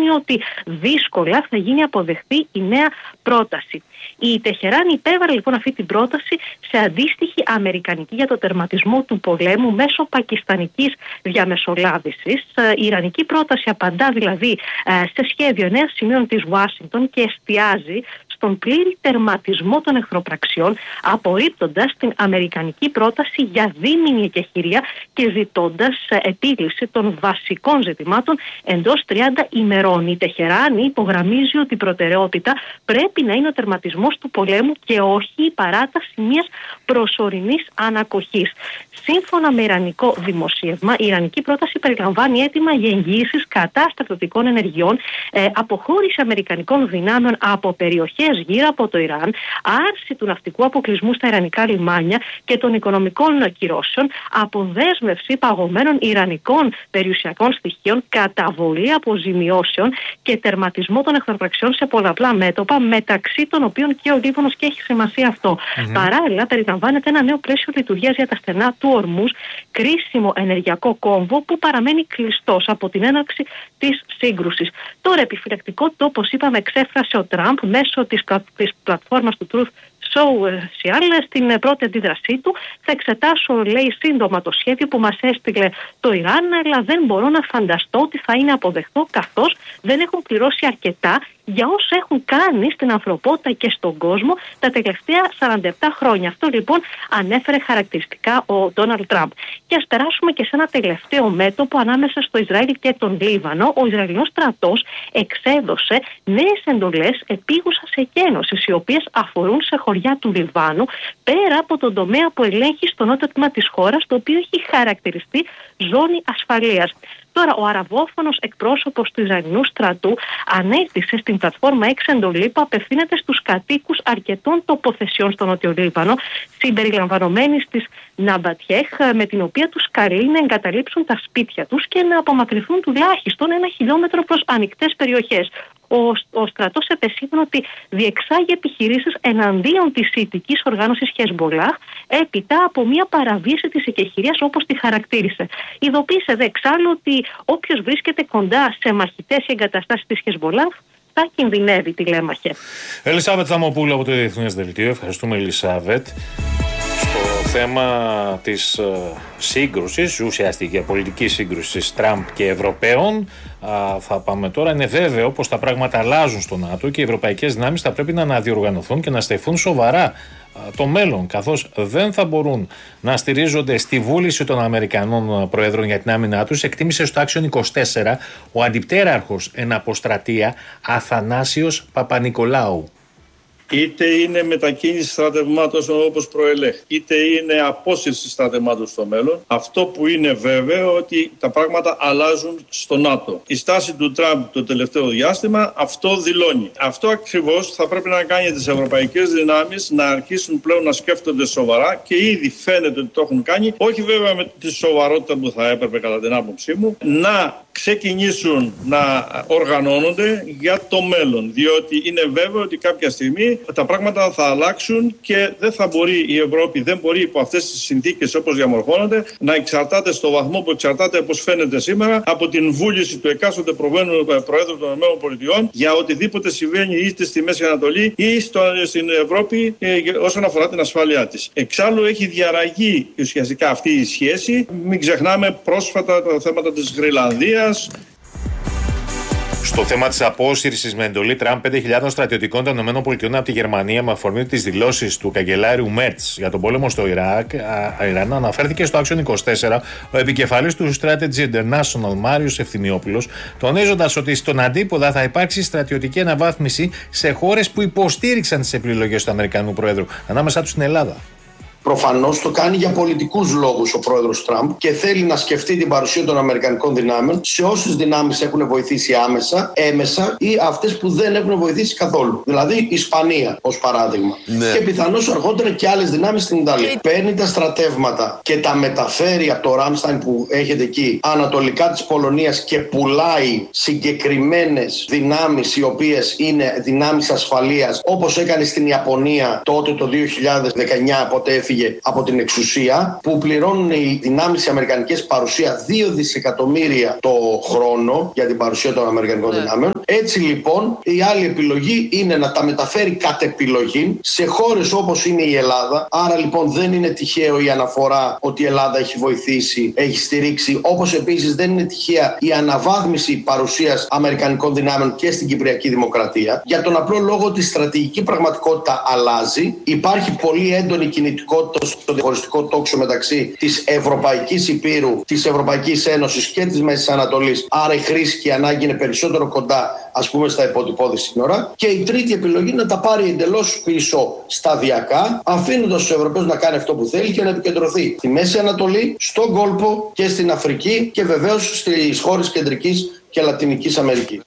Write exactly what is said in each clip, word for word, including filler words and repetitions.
σημαίνει ότι δύσκολα θα γίνει αποδεκτή η νέα πρόταση. Η Τεχεράνη υπέβαλε λοιπόν αυτή την πρόταση σε αντίστοιχη αμερικανική για το τερματισμό του πολέμου μέσω πακιστανικής διαμεσολάβησης. Η ιρανική πρόταση απαντά δηλαδή σε σχέδιο νέων σημείων της Ουάσιγκτον και εστιάζει στον πλήρη τερματισμό των εχθροπραξιών, απορρίπτοντας την αμερικανική πρόταση για δίμηνη εκεχηρία και ζητώντας επίλυση των βασικών ζητημάτων εντός τριάντα ημερών. Η Τεχεράνη υπογραμμίζει ότι η προτεραιότητα πρέπει να είναι ο τερματισμός του πολέμου και όχι η παράταση μιας προσωρινής ανακοχής. Σύμφωνα με ιρανικό δημοσίευμα, η ιρανική πρόταση περιλαμβάνει αίτημα για εγγυήσεις κατά στρατιωτικών ενεργειών, ε, αποχώρηση αμερικανικών δυνάμεων από περιοχές γύρω από το Ιράν, άρση του ναυτικού αποκλεισμού στα ιρανικά λιμάνια και των οικονομικών κυρώσεων, αποδέσμευση παγωμένων ιρανικών περιουσιακών στοιχείων, καταβολή αποζημιώσεων και τερματισμό των εχθροπραξιών σε πολλαπλά μέτωπα, μεταξύ των οποίων και ο Λίβανος, και έχει σημασία αυτό. Mm-hmm. Παράλληλα, περιλαμβάνεται ένα νέο πλαίσιο λειτουργίας για τα στενά του Ορμούζ, κρίσιμο ενεργειακό κόμβο που παραμένει κλειστός από την έναρξη της σύγκρουσης. Τώρα, επιφυλακτικότητα, όπως είπαμε, εξέφρασε ο Τραμπ μέσω της, της πλατφόρμας του Truth Social στην πρώτη αντίδρασή του. Θα εξετάσω, λέει, σύντομα το σχέδιο που μας έστειλε το Ιράν, αλλά δεν μπορώ να φανταστώ ότι θα είναι αποδεκτό, καθώς δεν έχουν πληρώσει αρκετά για όσα έχουν κάνει στην ανθρωπότητα και στον κόσμο τα τελευταία σαράντα επτά χρόνια. Αυτό λοιπόν ανέφερε χαρακτηριστικά ο Ντόναλντ Τραμπ. Και ας περάσουμε και σε ένα τελευταίο μέτωπο ανάμεσα στο Ισραήλ και τον Λίβανο. Ο Ισραηλινός στρατός εξέδωσε νέες εντολές επίγουσας εκένωσης, οι οποίες αφορούν σε χωριά του Λιβάνου, πέρα από τον τομέα που ελέγχει στο νότιο τμήμα της χώρας, το οποίο έχει χαρακτηριστεί ζώνη ασφαλείας. Τώρα, ο αραβόφωνος εκπρόσωπος του Ισραηλινού στρατού ανέκτησε στην πλατφόρμα X εντολή που απευθύνεται στους κατοίκους αρκετών τοποθεσιών στο Νότιο Λίβανο, συμπεριλαμβανομένης της Ναμπατιέχ, με την οποία τους καλεί να εγκαταλείψουν τα σπίτια τους και να απομακρυνθούν τουλάχιστον ένα χιλιόμετρο προς ανοιχτές περιοχές. Ο, ο στρατός επεσήμανε ότι διεξάγει επιχειρήσεις εναντίον της σιητικής οργάνωσης Χεσμολάχ έπειτα από μια παραβίαση της εκεχηρίας, όπως τη χαρακτήρισε. Ειδοποίησε δε εξάλλου ότι όποιος βρίσκεται κοντά σε μαχητές ή εγκαταστάσεις της Χεσμολάχ θα κινδυνεύει, τηλέμαχε. Ελισάβετ Θαμοπούλου από το Διεθνές Δελτίο. Ευχαριστούμε, Ελισάβετ. Στο θέμα της uh, σύγκρουσης, ουσιαστική πολιτική σύγκρουσης Τραμπ και Ευρωπαίων, uh, θα πάμε τώρα. Είναι βέβαιο πως τα πράγματα αλλάζουν στο ΝΑΤΟ και οι ευρωπαϊκές δυνάμεις θα πρέπει να αναδιοργανωθούν και να στεφούν σοβαρά uh, το μέλλον, καθώς δεν θα μπορούν να στηρίζονται στη βούληση των Αμερικανών Προέδρων για την άμυνά τους, εκτίμησε στο Action είκοσι τέσσερα ο αντιπτέραρχος εν αποστρατεία Αθανάσιος Παπανικολάου. Είτε είναι μετακίνηση στρατευμάτων όπως προελέχθη, είτε είναι απόσυρση στρατευμάτων στο μέλλον. Αυτό που είναι βέβαιο ότι τα πράγματα αλλάζουν στο ΝΑΤΟ. Η στάση του Τραμπ το τελευταίο διάστημα αυτό δηλώνει. Αυτό ακριβώς θα πρέπει να κάνει τις ευρωπαϊκές δυνάμεις να αρχίσουν πλέον να σκέφτονται σοβαρά, και ήδη φαίνεται ότι το έχουν κάνει, όχι βέβαια με τη σοβαρότητα που θα έπρεπε κατά την άποψή μου, να ξεκινήσουν να οργανώνονται για το μέλλον. Διότι είναι βέβαιο ότι κάποια στιγμή τα πράγματα θα αλλάξουν και δεν θα μπορεί η Ευρώπη, δεν μπορεί υπό αυτές τις συνθήκες όπως διαμορφώνονται, να εξαρτάται στο βαθμό που εξαρτάται, όπως φαίνεται σήμερα, από την βούληση του εκάστοτε Προέδρου των ΗΠΑ για οτιδήποτε συμβαίνει είτε στη Μέση Ανατολή ή στο, στην Ευρώπη ε, όσον αφορά την ασφάλειά της. Εξάλλου έχει διαραγεί ουσιαστικά αυτή η σχέση. Μην ξεχνάμε πρόσφατα τα θέματα της Γροιλανδίας. Στο θέμα της απόσυρσης με εντολή Τραμπ πέντε χιλιάδες στρατιωτικών των ΗΠΑ από τη Γερμανία, με αφορμή τις δηλώσεις του καγκελάριου Μέρτς για τον πόλεμο στο Ιράκ, Ιράν, αναφέρθηκε στο Action είκοσι τέσσερα ο επικεφαλής του Strategy International Μάριος Ευθυμιόπουλος, τονίζοντας ότι στον αντίποδα θα υπάρξει στρατιωτική αναβάθμιση σε χώρες που υποστήριξαν τις επιλογές του Αμερικανού Προέδρου, ανάμεσά τους στην Ελλάδα. Προφανώς το κάνει για πολιτικούς λόγους ο πρόεδρος Τραμπ και θέλει να σκεφτεί την παρουσία των αμερικανικών δυνάμεων σε όσες δυνάμεις έχουν βοηθήσει άμεσα, έμεσα ή αυτές που δεν έχουν βοηθήσει καθόλου. Δηλαδή η Ισπανία ως παράδειγμα. Ναι. Και πιθανώς αργότερα και άλλες δυνάμεις στην Ιταλία. Παίρνει τα στρατεύματα και τα μεταφέρει από το Ράμσταϊν που έχετε εκεί ανατολικά της Πολωνίας και πουλάει συγκεκριμένες δυνάμεις οι οποίες είναι δυνάμεις ασφαλείας, όπως έκανε στην Ιαπωνία τότε το δύο χιλιάδες δεκαεννιά, πότε έφυγε έφυγε από την εξουσία, που πληρώνουν οι δυνάμεις οι αμερικανικές παρουσία δύο δισεκατομμύρια το χρόνο για την παρουσία των αμερικανικών ναι. δυνάμεων. Έτσι λοιπόν η άλλη επιλογή είναι να τα μεταφέρει κατ' επιλογή σε χώρες όπως είναι η Ελλάδα. Άρα λοιπόν δεν είναι τυχαίο η αναφορά ότι η Ελλάδα έχει βοηθήσει, έχει στηρίξει, όπως επίσης δεν είναι τυχαία η αναβάθμιση παρουσίας αμερικανικών δυνάμεων και στην Κυπριακή Δημοκρατία. Για τον απλό λόγο ότι η στρατηγική πραγματικότητα αλλάζει. Υπάρχει πολύ έντονη κινητικότητα στο διαχωριστικό τόξο μεταξύ της Ευρωπαϊκής Υπήρου, της Ευρωπαϊκής Ένωσης και της Μέσης Ανατολής. Άρα η χρήση και η ανάγκη είναι περισσότερο κοντά, ας πούμε, στα υποτυπώδη σύνορα. Και η τρίτη επιλογή είναι να τα πάρει εντελώς πίσω σταδιακά, αφήνοντας τους Ευρωπαίους να κάνει αυτό που θέλει και να επικεντρωθεί στη Μέση Ανατολή, στον κόλπο και στην Αφρική και βεβαίως στις χώρες Κεντρικής και Λατινικής Αμερικής.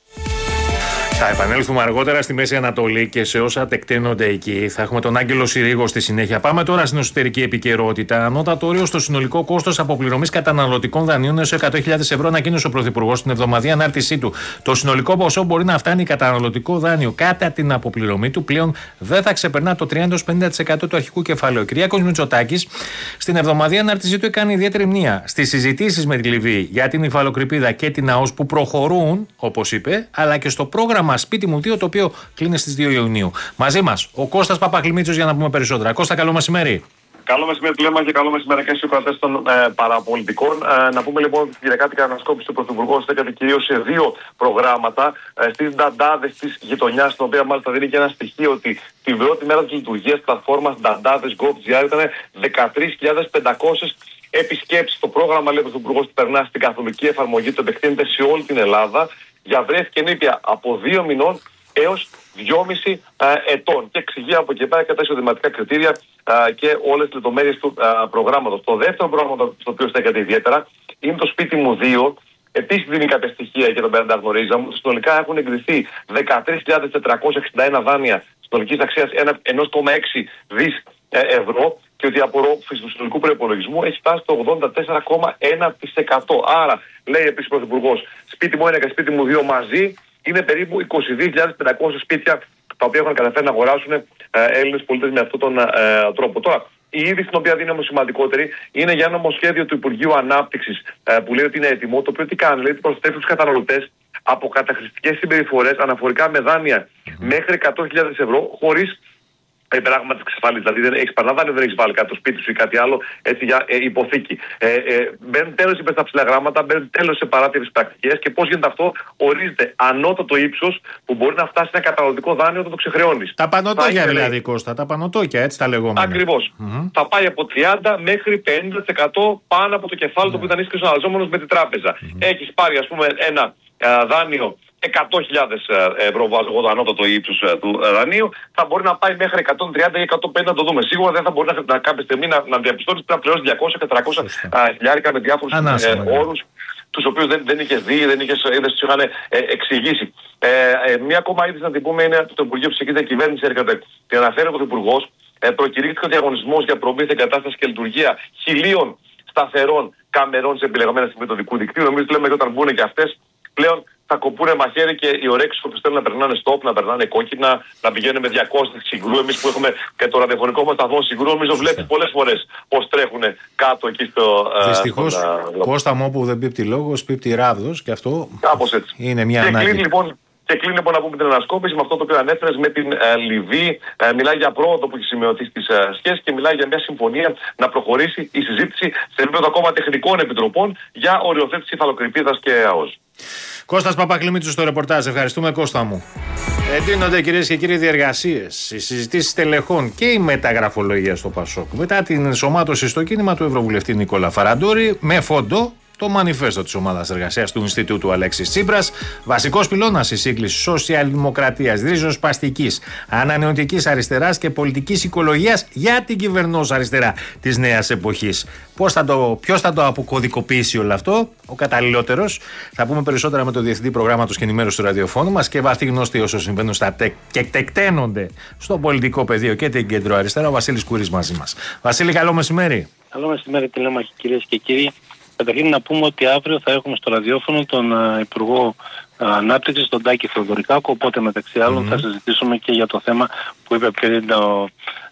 Θα επανέλθουμε αργότερα στη Μέση Ανατολή και σε όσα τεκταίνονται εκεί. Θα έχουμε τον Άγγελο Συρίγο στη συνέχεια. Πάμε τώρα στην εσωτερική επικαιρότητα. Ανώτατο όριο στο συνολικό κόστος αποπληρωμής καταναλωτικών δανείων έως εκατό χιλιάδες ευρώ ανακοίνωσε ο Πρωθυπουργός στην εβδομαδιαία ανάρτησή του. Το συνολικό ποσό μπορεί να φτάνει καταναλωτικό δάνειο κατά την αποπληρωμή του πλέον δεν θα ξεπερνά το τριάντα με πενήντα τοις εκατό του αρχικού κεφαλαίου. Ο Κυριάκος Μητσοτάκης στην εβδομαδιαία ανάρτησή του έκανε ιδιαίτερη μνήα στις συζητήσεις με τη Λιβύη για την υφαλοκρηπίδα και την ΑΟΣ που προχωρούν, όπως είπε, αλλά και στο πρόγραμμα Σπίτι μου δύο, το οποίο κλείνει στις δύο Ιουνίου. Μαζί μας ο Κώστας Παπαχλημίτσος για να πούμε περισσότερα. Κώστα, καλό μεσημέρι. Καλό μεσημέρι, Κλέμα, και καλό μεσημέρι και στους κρατές των ε, παραπολιτικών. Ε, να πούμε λοιπόν ότι η δεκάτικα ανασκόπηση του Πρωθυπουργού στέκεται κυρίως σε δύο προγράμματα. Ε, στις νταντάδες της γειτονιάς, στην οποία μάλιστα δίνει και ένα στοιχείο ότι την πρώτη μέρα της λειτουργίας της πλατφόρμας νταντάδες τελεία gov τελεία τζι άρ ήταν δεκατρείς χιλιάδες πεντακόσιες επισκέψεις. Το πρόγραμμα, λέει ο Πρωθυπουργός, περνά στην καθολική εφαρμογή, το επεκτείνεται σε όλη την Ελλάδα για βρέθηκε νήπια από δύο μηνών έως δυόμιση ε, ετών και εξηγεί από εκεί πέρα και τα εισοδηματικά κριτήρια ε, και όλες τις λεπτομέρειες του ε, προγράμματος. Το δεύτερο πρόγραμμα στο οποίο στέκεται ιδιαίτερα είναι το Σπίτι μου δύο. Επίσης δίνει κάποια στοιχεία και τον πέρα τα γνωρίζαμε. Συνολικά έχουν εγκριθεί δεκατρείς χιλιάδες τετρακόσια εξήντα ένα δάνεια συνολικής αξίας ένα κόμμα έξι δις ευρώ και ότι η απορρόφηση του συνολικού προϋπολογισμού έχει φτάσει στο ογδόντα τέσσερα κόμμα ένα τοις εκατό. Άρα, λέει επίσης ο Πρωθυπουργός, Σπίτι μου ένα και Σπίτι μου δύο μαζί είναι περίπου είκοσι δύο χιλιάδες πεντακόσια σπίτια τα οποία έχουν καταφέρει να αγοράσουν ε, Έλληνες πολίτες με αυτόν τον ε, τρόπο. Τώρα, η είδηση την οποία δίνει όμως σημαντικότερη είναι για ένα νομοσχέδιο του Υπουργείου Ανάπτυξης ε, που λέει ότι είναι έτοιμο, το οποίο τι κάνει, λέει ότι προσθέτει στους καταναλωτές από καταχρηστικές συμπεριφορές αναφορικά με δάνεια mm-hmm. μέχρι εκατό χιλιάδες ευρώ χωρίς Ε, πράγματι εξασφάλιση. Δηλαδή δεν έχει παραδάνει, δεν έχει βάλει κάτι στο σπίτι σου ή κάτι άλλο έτσι για ε, υποθήκη. Ε, ε, μπαίνουν τέλος στα ψηλά γράμματα, μπαίνουν τέλος σε παράτυπες πρακτικές και πώς γίνεται αυτό, ορίζεται ανώτατο ύψος που μπορεί να φτάσει ένα καταναλωτικό δάνειο όταν το ξεχρεώνεις. Τα πανωτόκια δηλαδή, Κώστα, τα πανωτόκια, έτσι τα λεγόμενα. Ακριβώς. Mm-hmm. Θα πάει από τριάντα μέχρι πενήντα τοις εκατό πάνω από το κεφάλαιο mm-hmm. το οποίο ήταν ίσχυος αναλαζόμενος με την τράπεζα. Mm-hmm. Έχεις πάρει, ας πούμε, ένα α, δάνειο εκατό χιλιάδες ευρώ, βάζω εγώ το ανώτατο ύψος του δανείου, θα μπορεί να πάει μέχρι εκατόν τριάντα ή εκατόν πενήντα, το δούμε. Σίγουρα δεν θα μπορεί να, να κάποια στιγμή να, να διαπιστώνεις ότι να πληρώσεις διακόσια με τετρακόσια χιλιάρικα με διάφορους ε, όρους, τους οποίους δεν, δεν είχες δει, δεν είχες, δεν σου είχαν ε, εξηγήσει. Ε, ε, μία ακόμα είδηση να την πούμε είναι το Υπουργείο Ψυχής Διακυβέρνησης έρχεται. Την αναφέρει ο Πρωθυπουργός. Ε, προκηρύχθηκε ο διαγωνισμός για προμήθεια, εγκατάσταση και λειτουργία χιλίων σταθερών καμερών σε επιλεγμένα σημεία του δικού δικτύου. Νομίζω ότι λέμε ότι όταν μπουν και αυτές πλέον θα κοπούνε μαχαίρι και οι ωρέξεις που θέλουν να περνάνε στόπ, να περνάνε κόκκινα, να πηγαίνουν με διακόσια συγκρού. Εμείς που έχουμε και το ραδιοφωνικό μας σταθμό συγκρού, νομίζω βλέπει πολλές φορές πώς τρέχουν κάτω εκεί στο. Δυστυχώς, uh, Κώστα μου, όπου δεν πίπτει λόγος, πίπτει ράβδος και αυτό κάπως έτσι. Είναι μια και ανάγκη. Κλείνει, λοιπόν, και κλείνει λοιπόν να πούμε την ανασκόπηση με αυτό το οποίο ανέφερες με την ε, Λιβύη. Ε, μιλάει για πρόοδο που έχει σημειωθεί στις ε, σχέσεις και μιλάει για μια συμφωνία να προχωρήσει η συζήτηση σε επίπεδο ακόμα τεχνικών επιτροπών για οριοθέτηση υφαλοκρηπίδας και ΑΟΣ. Κώστας Παπαχλημίτσος στο ρεπορτάζ. Ευχαριστούμε, Κώστα μου. Εντείνονται, κυρίες και κύριοι, διεργασίες, οι συζητήσεις τελεχών και η μεταγραφολογία στο ΠΑΣΟΚ μετά την ενσωμάτωση στο κίνημα του Ευρωβουλευτή Νικόλα Φαραντούρη με φόντο το μανιφέστο της ομάδας εργασίας του Ινστιτούτου Αλέξης Τσίπρας, βασικός πυλώνας η σύγκληση σοσιαλδημοκρατίας, ριζοσπαστικής, ανανεωτικής αριστεράς και πολιτικής οικολογίας για την κυβερνός αριστερά της νέας εποχής. Πώς θα το, ποιος θα το αποκωδικοποιήσει όλο αυτό, ο καταλληλότερος? Θα πούμε περισσότερα με τον Διευθυντή Προγράμματος και Ενημέρωσης του ραδιοφώνου μας και βαθύ γνωστή όσο συμβαίνουν στα τεκ και τεκταίνονται στο πολιτικό πεδίο και την κέντρο αριστερά, ο Βασίλης Κουρής μαζί μας. Βασίλη, καλό μεσημέρι. Καλό μεσημέρι, τηλέμαχοι, κυρίες και κύριοι. Καταρχήν να πούμε ότι αύριο θα έχουμε στο ραδιόφωνο τον uh, Υπουργό uh, Ανάπτυξης, τον Τάκη Θεοδωρικάκο, οπότε μεταξύ άλλων mm-hmm. θα συζητήσουμε και για το θέμα που είπε πριν ο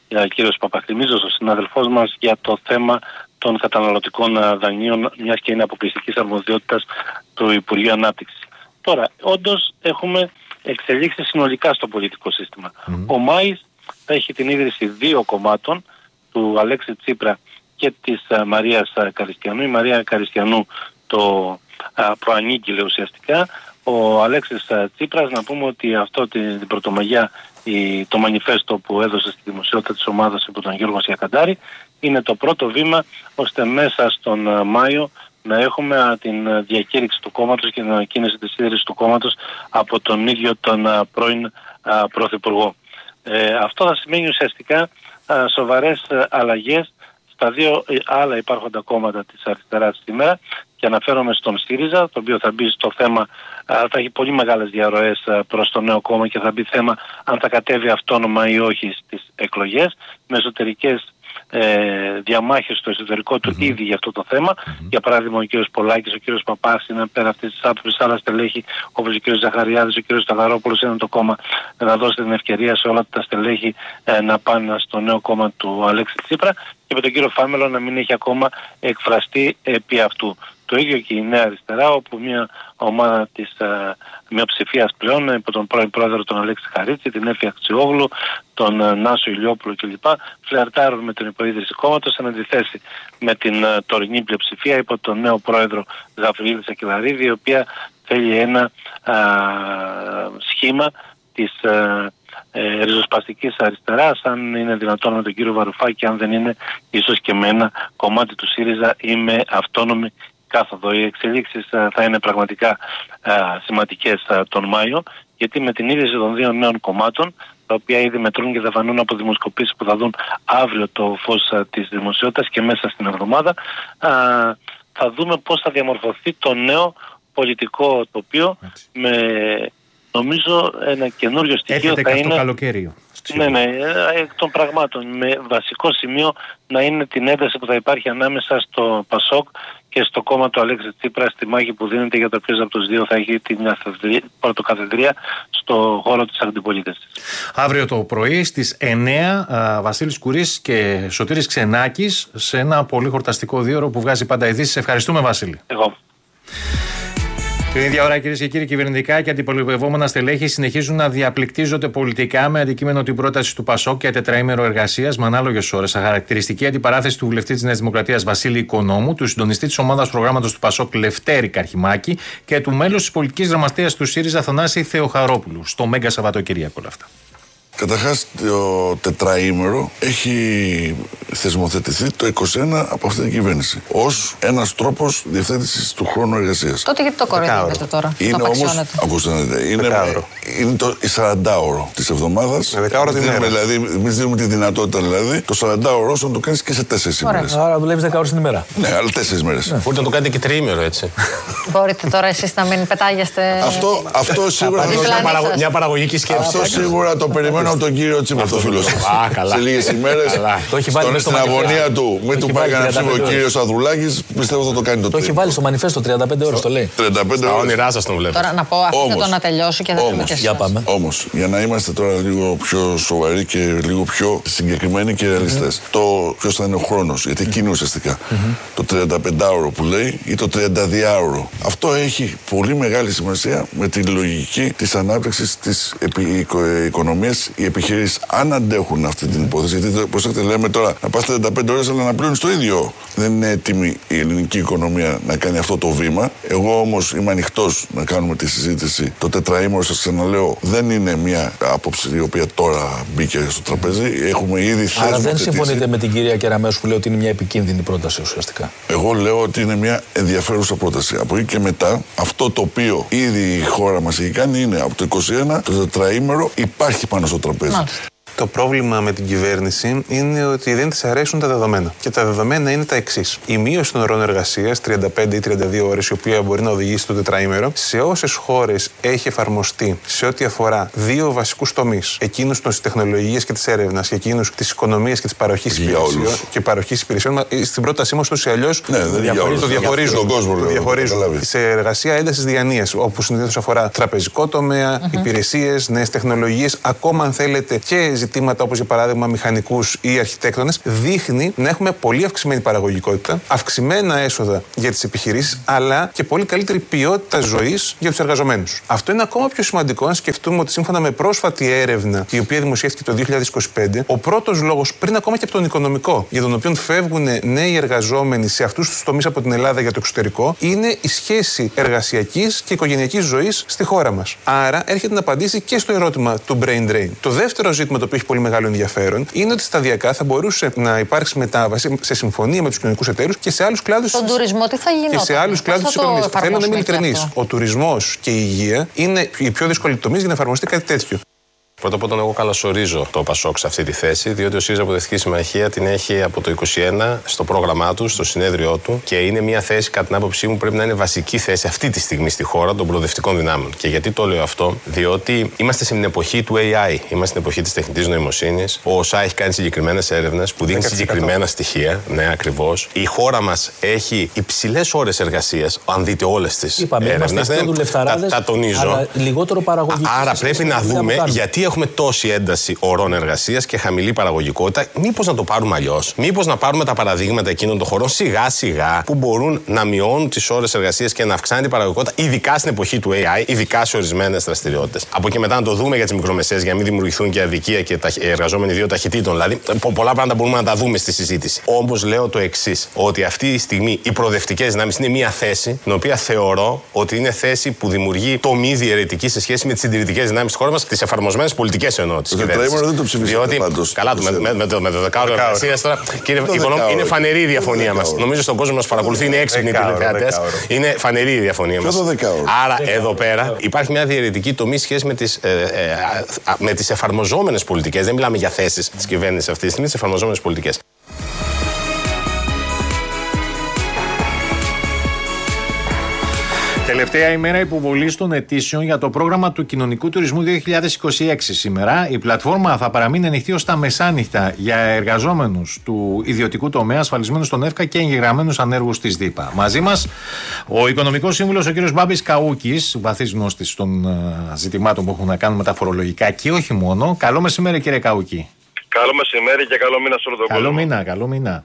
ο κύριος Παπαχτιμίζος, ο συνάδελφός μας, για το θέμα των καταναλωτικών δανείων, μιας και είναι αποκλειστικής αρμοδιότητας του Υπουργείου Ανάπτυξης. Τώρα, όντως έχουμε εξελίξεις συνολικά στο πολιτικό σύστημα. Mm. Ο Μάης θα έχει την ίδρυση δύο κομμάτων, του Αλέξη Τσίπρα και της α, Μαρίας Καριστιανού. Η Μαρία Καριστιανού το α, προανήγγειλε ουσιαστικά. Ο Αλέξης α, Τσίπρας, να πούμε ότι αυτό την, την πρωτομαγιά, η, το μανιφέστο που έδωσε στη δημοσιότητα της ομάδας από τον Γιώργο Σιακαντάρη, είναι το πρώτο βήμα ώστε μέσα στον α, Μάιο να έχουμε την διακήρυξη του κόμματος και την ανακοίνωση της ίδρυσης του κόμματος από τον ίδιο τον α, πρώην α, Πρωθυπουργό. Ε, αυτό θα σημαίνει ουσιαστικά α, σοβαρές α, αλλαγές στα δύο άλλα υπάρχοντα κόμματα της αριστεράς σήμερα, και αναφέρομαι στον ΣΥΡΙΖΑ, το οποίο θα μπει στο θέμα, α, θα έχει πολύ μεγάλες διαρροές α, προς το νέο κόμμα και θα μπει θέμα αν θα κατέβει αυτόνομα ή όχι στις εκλογές, με εσωτερικές ε, διαμάχες στο εσωτερικό του mm-hmm. ήδη για αυτό το θέμα. Mm-hmm. Για παράδειγμα, ο κύριος Πολάκης, ο κύριος Παπάς είναι πέρα αυτής της άποψης, άλλα στελέχη όπως ο κύριος Ζαχαριάδης, ο κύριος Σταγαρόπουλος, είναι το κόμμα να δώσει την ευκαιρία σε όλα τα στελέχη ε, να πάνε στο νέο κόμμα του Αλέξη Τσίπρα, και με τον κύριο Φάμελο να μην έχει ακόμα εκφραστεί επί αυτού. Το ίδιο και η Νέα Αριστερά, όπου μια ομάδα της uh, μειοψηφίας πλέον, υπό τον πρώην πρόεδρο τον Αλέξη Χαρίτση, την Έφη Αξιόγλου, τον uh, Νάσο Ηλιόπουλο κλπ., φλερτάρουν με την υποίδρυση κόμματος, εν αντιθέσει με την uh, τωρινή πλειοψηφία υπό τον νέο πρόεδρο Γαβρίλη Σακελαρίδη, η οποία θέλει ένα uh, σχήμα της uh, ε, ριζοσπαστικής αριστεράς, αν είναι δυνατόν με τον κύριο Βαρουφάκη, αν δεν είναι ίσως και με ένα κομμάτι του ΣΥΡΙΖΑ ή με αυτόνομη κάθοδο. Οι εξελίξεις α, θα είναι πραγματικά α, σημαντικές α, τον Μάιο, γιατί με την ίδρυση των δύο νέων κομμάτων, τα οποία ήδη μετρούν και δαφανούν από δημοσκοπήσεις που θα δουν αύριο το φως α, της δημοσιότητας και μέσα στην εβδομάδα, α, θα δούμε πώς θα διαμορφωθεί το νέο πολιτικό τοπίο. Έτσι. Με νομίζω ένα καινούριο στοιχείο. Έρχεται θα και είναι... αυτό καλοκαίρι. Ναι, ναι, εκ των πραγμάτων. Με βασικό σημείο να είναι την ένταση που θα υπάρχει ανάμεσα στο ΠΑΣΟΚ και στο κόμμα του Αλέξη Τσίπρα, στη μάχη που δίνεται για το ποιος από τους δύο θα έχει την πρωτοκαθεδρία στο χώρο της αντιπολίτευσης. Αύριο το πρωί στις εννιά, Βασίλης Κουρής και Σωτήρης Ξενάκης σε ένα πολύ χορταστικό δίωρο που βγάζει πάντα ειδήσεις. Ευχαριστούμε, Βασίλη. Εγώ. Την ίδια ώρα, κυρίες και κύριοι, κυβερνητικά και αντιπολιτευόμενα στελέχη συνεχίζουν να διαπληκτίζονται πολιτικά με αντικείμενο την πρόταση του ΠΑΣΟΚ για τετραήμερο εργασίας με ανάλογες ώρες. Χαρακτηριστική αντιπαράθεση του βουλευτή της Νέας Δημοκρατίας Βασίλη Οικονόμου, του συντονιστή της ομάδας προγράμματος του ΠΑΣΟΚ Λευτέρη Καρχιμάκη και του μέλους της πολιτικής γραμματείας του ΣΥΡΙΖΑ Θανάση Θεοχαρόπουλου. Στο Μέγκα Σαββατοκύριακο όλα αυτά. Καταρχάς, το τετραήμερο έχει θεσμοθετηθεί το είκοσι ένα από αυτή την κυβέρνηση ως ένας τρόπος διευθέτησης του χρόνου εργασίας. Τότε γιατί το κοροϊδεύετε τώρα? Είναι όμως, ακούστε να δείτε, είναι, είναι το σαραντάωρο της εβδομάδας. Με δεκάωρο την ημέρα. Δηλαδή, εμείς δίνουμε τη δυνατότητα δηλαδή το σαραντάωρο όσο να το κάνεις και σε τέσσερις ημέρες. Άρα δουλεύεις δέκα ώρες την ημέρα. Ναι, αλλά τέσσερις μέρες. Ναι. Μπορείτε να το κάνετε και τριήμερο, έτσι. Μπορείτε τώρα εσείς να μην πετάγεστε. Αυτό, αυτό σίγουρα. Μια παραγωγική σκέψη. Αυτό σίγουρα το περιμένω από τον κύριο Τσίπρα, το φίλο σας. Σε λίγες ημέρες. Στην αγωνία του, μην του πάει κανένα ψήφο ο κύριος Ανδρουλάκης, πιστεύω θα το κάνει το Το έχει βάλει στο μανιφέστο τριάντα πέντε ώρες, το λέει. τριάντα πέντε ώρες. Όνειρά σας τον βλέπω. Τώρα να πω, αφήστε το να τελειώσω και δεν θα και για πάμε. Όμως, για να είμαστε τώρα λίγο πιο σοβαροί και λίγο πιο συγκεκριμένοι και ρεαλιστές, το ποιος θα είναι ο χρόνος, γιατί εκεί είναι ουσιαστικά το τριανταπεντάωρο που λέει ή το τριανταδυάωρο. Αυτό έχει πολύ μεγάλη σημασία με τη λογική της ανάπτυξης της οικονομίας, οι επιχειρήσεις αν αντέχουν αυτή την υπόθεση. Γιατί προσέξτε, λέμε τώρα να πας τριάντα πέντε ώρες, αλλά να πληρώνεις το ίδιο. Δεν είναι έτοιμη η ελληνική οικονομία να κάνει αυτό το βήμα. Εγώ όμως είμαι ανοιχτός να κάνουμε τη συζήτηση. Το τετραήμερο, σας ξαναλέω, δεν είναι μια άποψη η οποία τώρα μπήκε στο τραπέζι. Έχουμε ήδη θέσει. Άρα δεν συμφωνείτε με την κυρία Κεραμέως που λέει ότι είναι μια επικίνδυνη πρόταση ουσιαστικά? Εγώ λέω ότι είναι μια ενδιαφέρουσα πρόταση. Από εκεί και μετά, αυτό το οποίο ήδη η χώρα μας έχει κάνει είναι από το είκοσι ένα το τετραήμερο υπάρχει πάνω στο τραπέζι. Μάλιστα. Το πρόβλημα με την κυβέρνηση είναι ότι δεν της αρέσουν τα δεδομένα. Και τα δεδομένα είναι τα εξής. Η μείωση των ωρών εργασίας, τριάντα πέντε ή τριάντα δύο ώρες, η οποία μπορεί να οδηγήσει στο τετραήμερο, σε όσες χώρες έχει εφαρμοστεί σε ό,τι αφορά δύο βασικούς τομείς, εκείνους της τεχνολογίας και της έρευνας και εκείνους της οικονομίας και της παροχής υπηρεσιών. Και παροχής υπηρεσιών, στην πρότασή μας τους ή αλλιώς ναι, το διαχωρίζουν. Το διαχωρίζουν. Σε εργασία έντασης διανοίας, όπου συνήθως αφορά τραπεζικό τομέα, mm-hmm. υπηρεσίες, νέες τεχνολογίες, ακόμα αν θέλετε και ζητήματα όπως για παράδειγμα μηχανικούς ή αρχιτέκτονες, δείχνει να έχουμε πολύ αυξημένη παραγωγικότητα, αυξημένα έσοδα για τις επιχειρήσεις, αλλά και πολύ καλύτερη ποιότητα ζωής για τους εργαζομένους. Αυτό είναι ακόμα πιο σημαντικό αν σκεφτούμε ότι σύμφωνα με πρόσφατη έρευνα, η οποία δημοσιεύτηκε το δύο χιλιάδες είκοσι πέντε, ο πρώτος λόγος, πριν ακόμα και από τον οικονομικό, για τον οποίο φεύγουν νέοι εργαζόμενοι σε αυτούς τους τομείς από την Ελλάδα για το εξωτερικό, είναι η σχέση εργασιακής και οικογενειακής ζωής στη χώρα μας. Άρα έρχεται να απαντήσει και στο ερώτημα του brain drain. Το δεύτερο ζήτημα το οποίο έχει πολύ μεγάλο ενδιαφέρον είναι ότι σταδιακά θα μπορούσε να υπάρξει μετάβαση σε συμφωνία με τους κοινωνικούς εταίρους και σε άλλους κλάδους. Τον τουρισμό τι θα γινόταν? Και σε άλλους κλάδους της οικονομίας. Θέλω να είμαι ειλικρινής. Ο τουρισμός και η υγεία είναι οι πιο δύσκολοι τομείς για να εφαρμοστεί κάτι τέτοιο. Πρώτα απ' όλα, εγώ καλωσορίζω το ΠΑΣΟΚ σε αυτή τη θέση, διότι ο ΣΥΡΙΖΑ Προοδευτική Συμμαχία την έχει από το είκοσι ένα στο πρόγραμμά του, στο συνέδριό του και είναι μια θέση, κατά την άποψή μου, πρέπει να είναι βασική θέση αυτή τη στιγμή στη χώρα των προοδευτικών δυνάμεων. Και γιατί το λέω αυτό? Διότι είμαστε στην εποχή του έι άι, είμαστε στην εποχή τη τεχνητής νοημοσύνης. Ο ΟΣΑ έχει κάνει συγκεκριμένες έρευνες που δίνουν συγκεκριμένα στοιχεία. Ναι, ακριβώς. Η χώρα μας έχει υψηλές ώρες εργασίας, αν δείτε όλες τις έρευνες. Τα, τα τονίζω. Λιγότερο παραγωγική. Άρα πρέπει να δούμε γιατί έχουμε τόση ένταση ωρών εργασίας και χαμηλή παραγωγικότητα. Μήπως να το πάρουμε αλλιώς? Μήπως να πάρουμε τα παραδείγματα εκείνων των χωρών σιγά σιγά που μπορούν να μειώνουν τις ώρες εργασίας και να αυξάνουν την παραγωγικότητα, ειδικά στην εποχή του έι άι, ειδικά σε ορισμένες δραστηριότητες. Από εκεί μετά να το δούμε για τις μικρομεσαίες, για να μην δημιουργηθούν και αδικία και εργαζόμενοι δύο ταχυτήτων. Δηλαδή, πολλά πράγματα μπορούμε να τα δούμε στη συζήτηση. Όμως λέω το εξής, ότι αυτή τη στιγμή οι προοδευτικές δυνάμεις είναι μια θέση, την οποία θεωρώ ότι είναι θέση που δημιουργεί τομή διαιρετική σε σχέση με τις συντηρητικές δυνάμεις της χώρας μας, τις εφαρμοσμένες πολιτικές εννοώ της κυβέρνησης. Δεν το ψηφίσατε πάντως. Καλά, με, με, με, το, με το δεκάωρο εργασίας τώρα, κύριε Οικονόμου, είναι φανερή η διαφωνία μας. Νομίζω στον κόσμο μας παρακολουθεί, είναι έξυπνοι τηλεθεατές. Είναι φανερή η διαφωνία μας. Άρα, εδώ πέρα υπάρχει μια διαιρετική τομή σχέση με τις, ε, ε, με τις εφαρμοζόμενες πολιτικές. Δεν μιλάμε για θέσεις της κυβέρνησης αυτή τη στιγμή, τις εφαρμοζόμενες πολιτικές. Τελευταία ημέρα υποβολής των αιτήσεων για το πρόγραμμα του κοινωνικού τουρισμού δύο χιλιάδες είκοσι έξι. Σήμερα η πλατφόρμα θα παραμείνει ανοιχτή ως τα μεσάνυχτα για εργαζόμενους του ιδιωτικού τομέα, ασφαλισμένους στον ΕΦΚΑ και εγγεγραμμένους ανέργους της ΔΥΠΑ. Μαζί μας ο Οικονομικός Σύμβουλος ο κ. Μπάμπης Καούκης, βαθύς γνώστης των uh, ζητημάτων που έχουν να κάνουν με τα φορολογικά και όχι μόνο. Καλό μεσημέρι, κύριε Καούκη. Καλό μεσημέρι και καλό μήνα σε όλο τον κόσμο. Καλό μήνα, καλό μήνα.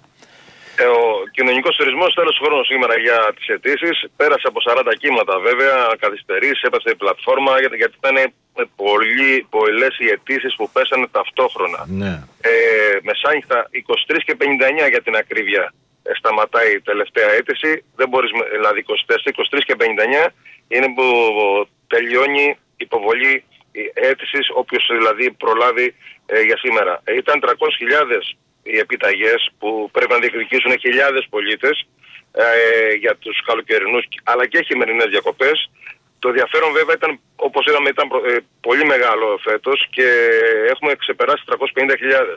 Ο κοινωνικός τουρισμός τέλος του χρόνου σήμερα για τις αιτήσεις πέρασε από σαράντα κύματα βέβαια, καθυστερήσει, έπεσε η πλατφόρμα γιατί, γιατί ήταν πολύ, πολλές οι αιτήσεις που πέσανε ταυτόχρονα. Ναι. Ε, μεσάνυχτα είκοσι τρεις και πενήντα εννιά για την ακρίβεια ε, σταματάει η τελευταία αίτηση, δεν μπορείς, δηλαδή είκοσι τέσσερα, είκοσι τρεις και πενήντα εννιά είναι που τελειώνει η υποβολή αίτησης, όποιος δηλαδή προλάβει ε, για σήμερα. Ε, ήταν τριακόσιες χιλιάδες οι επιταγές που πρέπει να διεκδικήσουν χιλιάδες πολίτες ε, για τους καλοκαιρινούς αλλά και χειμερινές διακοπές. Το ενδιαφέρον βέβαια ήταν, όπως είδαμε, ήταν ε, πολύ μεγάλο φέτος και έχουμε ξεπεράσει τριακόσιες πενήντα χιλιάδες.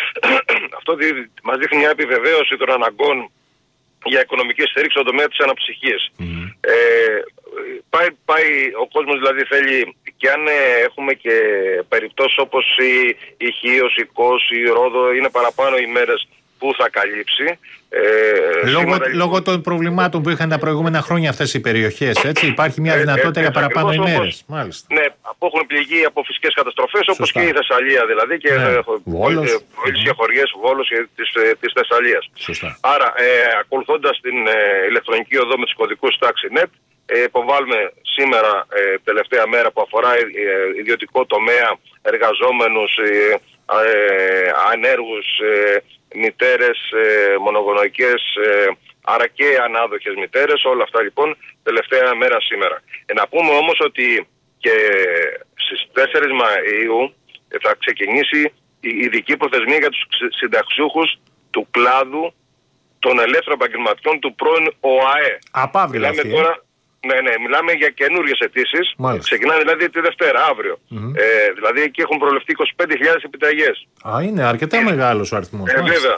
Αυτό δι, μας δείχνει μια επιβεβαίωση των αναγκών για οικονομική στήριξη στον τομέα της αναψυχής. Mm. Ε, πάει, πάει, ο κόσμος δηλαδή θέλει, και αν ε, έχουμε και περιπτώσεις όπως η, η Χίος, η Κος, η Ρόδο, είναι παραπάνω οι μέρες που θα καλύψει. Ε, λόγω, σήμερα... λόγω των προβλημάτων που είχαν τα προηγούμενα χρόνια αυτές οι περιοχές, έτσι, υπάρχει μια δυνατότητα ε, ε, για παραπάνω ημέρες. Μάλιστα. Ναι, που έχουν πληγεί από φυσικές καταστροφές, όπως και η Θεσσαλία δηλαδή, και ναι. Βόλος. οι χωριές Βόλος της, της Θεσσαλίας. Σωστά. Άρα, ε, ακολουθώντας την ε, ηλεκτρονική οδό με τους κωδικούς τάξη νετ, ε, υποβάλλουμε σήμερα, ε, τελευταία μέρα που αφορά ε, ιδιωτικό τομέα, εργαζόμενους, ε, ε, ανέργους, ε, μητέρες, ε, μονογονοϊκές, ε, άρα και ανάδοχες μητέρες, όλα αυτά λοιπόν τελευταία μέρα σήμερα. Ε, να πούμε όμως ότι και στις τέσσερις Μαΐου ε, θα ξεκινήσει η ειδική προθεσμία για τους συνταξιούχους του κλάδου των ελεύθερων επαγγελματιών του πρώην ΟΑΕ. Απαύλα μιλάμε αυτή, τώρα, ναι, ναι, μιλάμε για καινούριες αιτήσεις. Ξεκινάνε δηλαδή τη Δευτέρα, αύριο. Mm-hmm. Ε, δηλαδή εκεί έχουν προληφθεί είκοσι πέντε χιλιάδες επιταγές. Α, είναι αρκετά ε, μεγάλος ο αριθμός. Ε, βέβαια.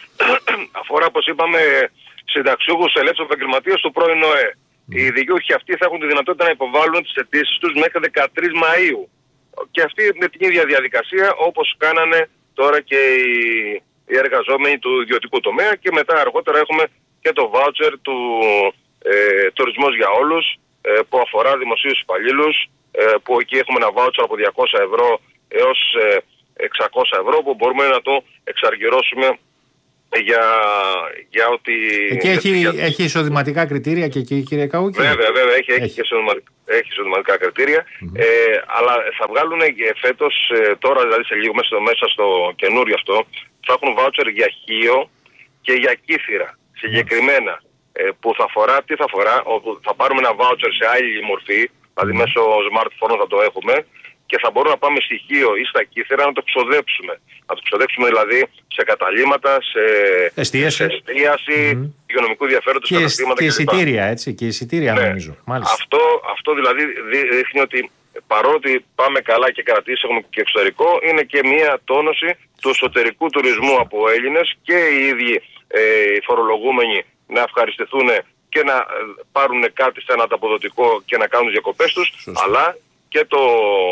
Αφορά, όπως είπαμε, συνταξιούχους ελεύθερους επαγγελματίες του πρώην ΟΑΕ. Mm. Οι δικαιούχοι αυτοί θα έχουν τη δυνατότητα να υποβάλουν τις αιτήσεις τους μέχρι δεκατρείς Μαΐου. Και αυτοί με την ίδια διαδικασία όπως κάνανε τώρα και οι, οι εργαζόμενοι του ιδιωτικού τομέα, και μετά αργότερα έχουμε και το βάουτσερ του ε, τουρισμός για όλους ε, που αφορά δημοσίους υπαλλήλους, ε, που εκεί έχουμε ένα βάουτσερ από διακόσια ευρώ έως ε, εξακόσια ευρώ που μπορούμε να το εξαργυρώσουμε για, για ότι... Εκεί έχει, για... έχει εισοδηματικά κριτήρια και εκεί, κύριε Καούκη. Βέβαια, βέβαια, έχει, έχει. έχει, εισοδηματικά, έχει εισοδηματικά κριτήρια, mm-hmm. ε, αλλά θα βγάλουν φέτος, ε, τώρα δηλαδή σε λίγο μέσα, μέσα στο καινούριο αυτό, θα έχουν βάουτσερ για χείο και για κύθυρα, συγκεκριμένα, ε, που θα φορά, τι θα φορά, όπου θα πάρουμε ένα βάουτσερ σε άλλη μορφή, δηλαδή mm-hmm. μέσω smartphone θα το έχουμε, και θα μπορούμε να πάμε στοιχείο ή στα κύθρα να το ξοδέψουμε. Να το ξοδέψουμε δηλαδή σε καταλύματα, σε εστίαση, σε εστίαση mm-hmm. υγειονομικού ενδιαφέροντος, και, καταστήματα και εισιτήρια, έτσι, και εισιτήρια ναι. νομίζω. Αυτό, αυτό δηλαδή δείχνει ότι παρότι πάμε καλά και κρατήσει, έχουμε και εξωτερικό, είναι και μια τόνωση του εσωτερικού τουρισμού από Έλληνες και οι ίδιοι ε, οι φορολογούμενοι να ευχαριστηθούν και να πάρουν κάτι σε ένα ανταποδοτικό και να κάνουν διακοπές τους, σωστά. Αλλά και, το,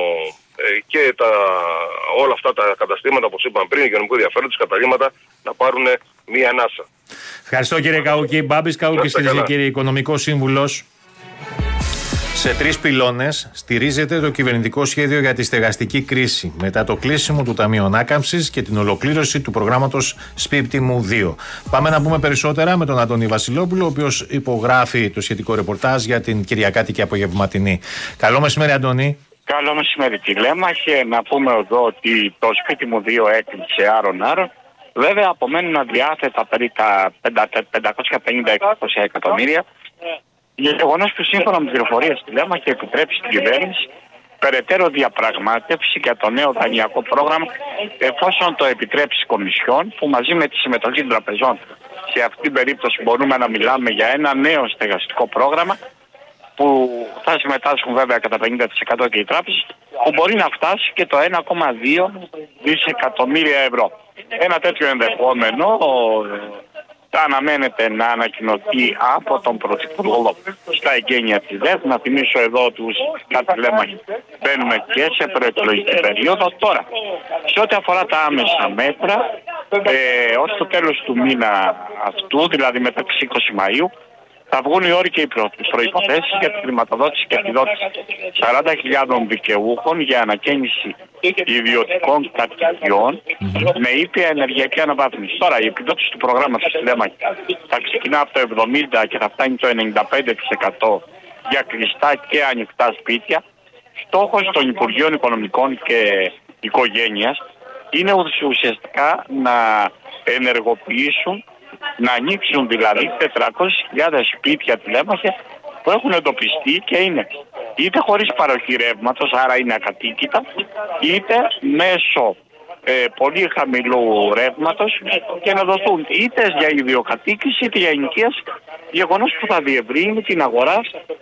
και τα, όλα αυτά τα καταστήματα, όπως είπαμε πριν, υγειονομικού ενδιαφέροντος, καταλύματα, να πάρουν μία ανάσα. Ευχαριστώ κύριε Καούκη. Μπάμπης Καούκης, κυρίες και κύριοι, οικονομικός σύμβουλος. Σε τρεις πυλώνες στηρίζεται το κυβερνητικό σχέδιο για τη στεγαστική κρίση μετά το κλείσιμο του Ταμείου Ανάκαμψης και την ολοκλήρωση του προγράμματος Σπίτι μου δύο. Πάμε να πούμε περισσότερα με τον Αντώνη Βασιλόπουλο, ο οποίος υπογράφει το σχετικό ρεπορτάζ για την Κυριακάτικη απογευματινή. Καλό μεσημέρι, Αντώνη. Καλό μεσημέρι, τηλέμαχε. Να πούμε εδώ ότι το Σπίτι μου δύο έκλεισε άρον-άρον. Βέβαια, απομένουν αδιάθετα περίπου πεντακόσια πενήντα με εξακόσια εκατομμύρια. Γεγονός που σύμφωνα με πληροφορίες στη Τηλέμαχε επιτρέπει στην κυβέρνηση περαιτέρω διαπραγμάτευση για το νέο δανειακό πρόγραμμα, εφόσον το επιτρέψει η Κομισιόν, που μαζί με τη συμμετοχή των τραπεζών σε αυτήν την περίπτωση μπορούμε να μιλάμε για ένα νέο στεγαστικό πρόγραμμα, που θα συμμετάσχουν βέβαια κατά πενήντα τοις εκατό και οι τράπεζες, που μπορεί να φτάσει και το ένα κόμμα δύο δισεκατομμύρια ευρώ. Ένα τέτοιο ενδεχόμενο θα αναμένεται να ανακοινωθεί από τον Πρωθυπουργό στα εγγένεια της ΔΕΘ. Να θυμίσω εδώ τους κατηλέμαχοι. Μπαίνουμε και σε προεκλογική περίοδο. Τώρα, σε ό,τι αφορά τα άμεσα μέτρα, ε, ως το τέλος του μήνα αυτού, δηλαδή μεταξύ είκοσι Μαΐου, θα βγουν οι όροι και οι προϋποθέσεις για τη χρηματοδότηση και επιδότηση σαράντα χιλιάδων δικαιούχων για ανακαίνιση ιδιωτικών κατοικιών mm-hmm. με ήπια ενεργειακή αναβάθμιση. Τώρα, η επιδότηση του προγράμματος στη Τηλέμαχε θα ξεκινά από το εβδομήντα τοις εκατό και θα φτάνει το ενενήντα πέντε τοις εκατό για κλειστά και ανοιχτά σπίτια. Στόχος των Υπουργείων Οικονομικών και Οικογένειας είναι ουσιαστικά να ενεργοποιήσουν, να ανοίξουν δηλαδή τετρακόσιες χιλιάδες σπίτια Τηλέμαχε που έχουν εντοπιστεί και είναι είτε χωρίς παροχή ρεύματος, άρα είναι ακατοίκητα, είτε μέσω ε, πολύ χαμηλού ρεύματος, και να δοθούν είτε για ιδιοκατοίκηση είτε για ενοικίαση, γεγονός που θα διευρύνει την αγορά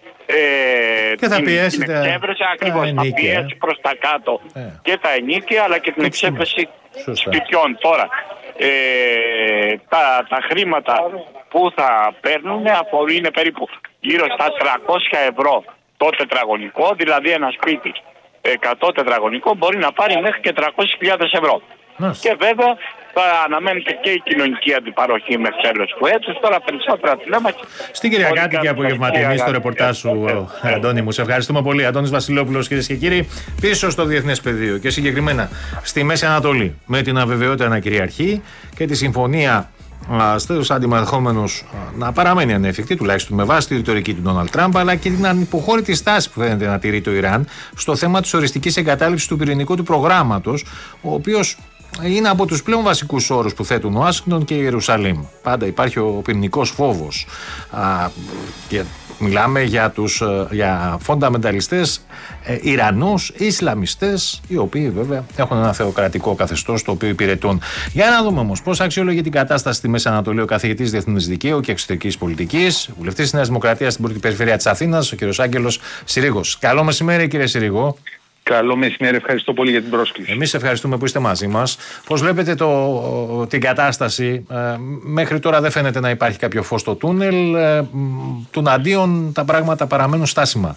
ε, και θα την, πιέσει την εξέβρεση, ακριβώς θα πιέσει προς τα κάτω ε. και τα ενίκια, αλλά και την εξέβρεση σπιτιών. Τώρα, Ε, τα, τα χρήματα που θα παίρνουν είναι περίπου γύρω στα τριακόσια ευρώ το τετραγωνικό, δηλαδή ένα σπίτι εκατό τετραγωνικό μπορεί να πάρει μέχρι και τριακόσιες χιλιάδες ευρώ. Μάλιστα. Και βέβαια θα αναμένεται και η κοινωνική αντιπαροχή με τέλος του έτους. Τώρα περισσότερα Τηλέμαχε. Στην Κυριακάτικη απογευματινή στο ρεπορτάζ σου, Αντώνη μου. Σε ευχαριστούμε πολύ. Αντώνης Βασιλόπουλος, κυρίες και κύριοι. Πίσω στο διεθνές πεδίο και συγκεκριμένα στη Μέση Ανατολή, με την αβεβαιότητα να κυριαρχεί και τη συμφωνία στους αντιμαχόμενους να παραμένει ανέφικτη, τουλάχιστον με βάση τη ρητορική του Ντόναλντ Τραμπ, αλλά και την ανυποχώρητη στάση που φαίνεται να τηρεί το Ιράν στο θέμα της οριστικής εγκατάλειψης του πυρηνικού του προγράμματος, ο οποίος είναι από τους πλέον βασικούς όρους που θέτουν Ουάσιγκτον και η Ιερουσαλήμ. Πάντα υπάρχει ο πυρηνικός φόβος. Α, και μιλάμε για, τους, για φονταμενταλιστές ε, Ιρανούς, Ισλαμιστές, οι οποίοι βέβαια έχουν ένα θεοκρατικό καθεστώς το οποίο υπηρετούν. Για να δούμε όμως πώς αξιολογεί την κατάσταση στη Μέση Ανατολή ο καθηγητής Διεθνούς Δικαίου και Εξωτερικής Πολιτικής, βουλευτής της Νέας Δημοκρατίας στην Πολιτική Περιφέρεια της Αθήνας, ο κ. Άγγελος Συρίγος. Καλό μεσημέρι, κύριε Συρίγο. Καλό μεσημέρι, ευχαριστώ πολύ για την πρόσκληση. Εμείς ευχαριστούμε που είστε μαζί μας. Πώς βλέπετε το, την κατάσταση? Ε, μέχρι τώρα δεν φαίνεται να υπάρχει κάποιο φως στο τούνελ. Ε, τουναντίον τα πράγματα παραμένουν στάσιμα.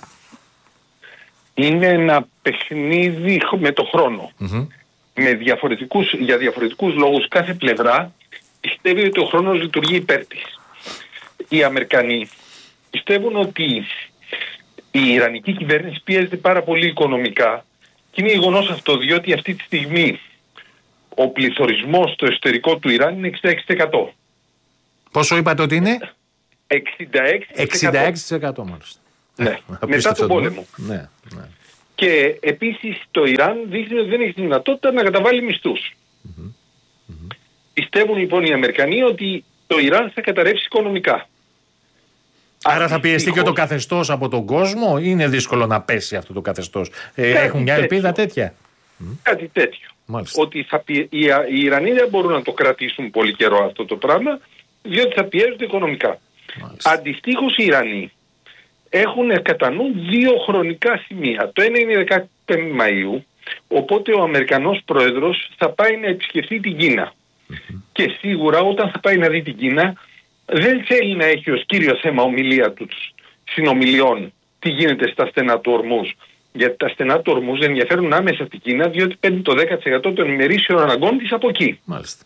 Είναι ένα παιχνίδι με το χρόνο. Mm-hmm. Με διαφορετικούς, για διαφορετικούς λόγους κάθε πλευρά πιστεύει ότι ο χρόνος λειτουργεί υπέρ της. Οι Αμερικανοί πιστεύουν ότι η Ιρανική κυβέρνηση πιέζεται πάρα πολύ οικονομικά και είναι γεγονός αυτό, διότι αυτή τη στιγμή ο πληθωρισμός στο εσωτερικό του Ιράν είναι εξήντα έξι τοις εκατό. Πόσο είπατε ότι είναι? εξήντα έξι τοις εκατό. εξήντα έξι τοις εκατό μάλιστα. Ναι, μετά τον πόλεμο. Ναι, ναι. Και επίσης το Ιράν δείχνει ότι δεν έχει δυνατότητα να καταβάλει μισθούς. Mm-hmm. Mm-hmm. Πιστεύουν λοιπόν οι Αμερικανοί ότι το Ιράν θα καταρρεύσει οικονομικά. Άρα θα πιεστεί και το καθεστώς από τον κόσμο ή είναι δύσκολο να πέσει αυτό το καθεστώς? Ε, έχουν μια ελπίδα τέτοια? Κάτι τέτοιο. Μάλιστα. Ότι θα πι... οι, οι Ιρανοί δεν μπορούν να το κρατήσουν πολύ καιρό αυτό το πράγμα, διότι θα πιέζονται οικονομικά. Αντιστοίχως οι Ιρανοί έχουν κατά νου δύο χρονικά σημεία. Το ένα είναι δεκαπέντε Μαΐου, οπότε ο Αμερικανός πρόεδρος θα πάει να επισκεφθεί την Κίνα. Mm-hmm. Και σίγουρα όταν θα πάει να δει την Κίνα δεν θέλει να έχει ως κύριο θέμα ομιλία του συνομιλιών τι γίνεται στα στενά του Ορμούζ. Γιατί τα στενά του Ορμούζ ενδιαφέρουν άμεσα την Κίνα, διότι παίρνει το δέκα τοις εκατό των ημερήσιων αναγκών της από εκεί. Μάλιστα.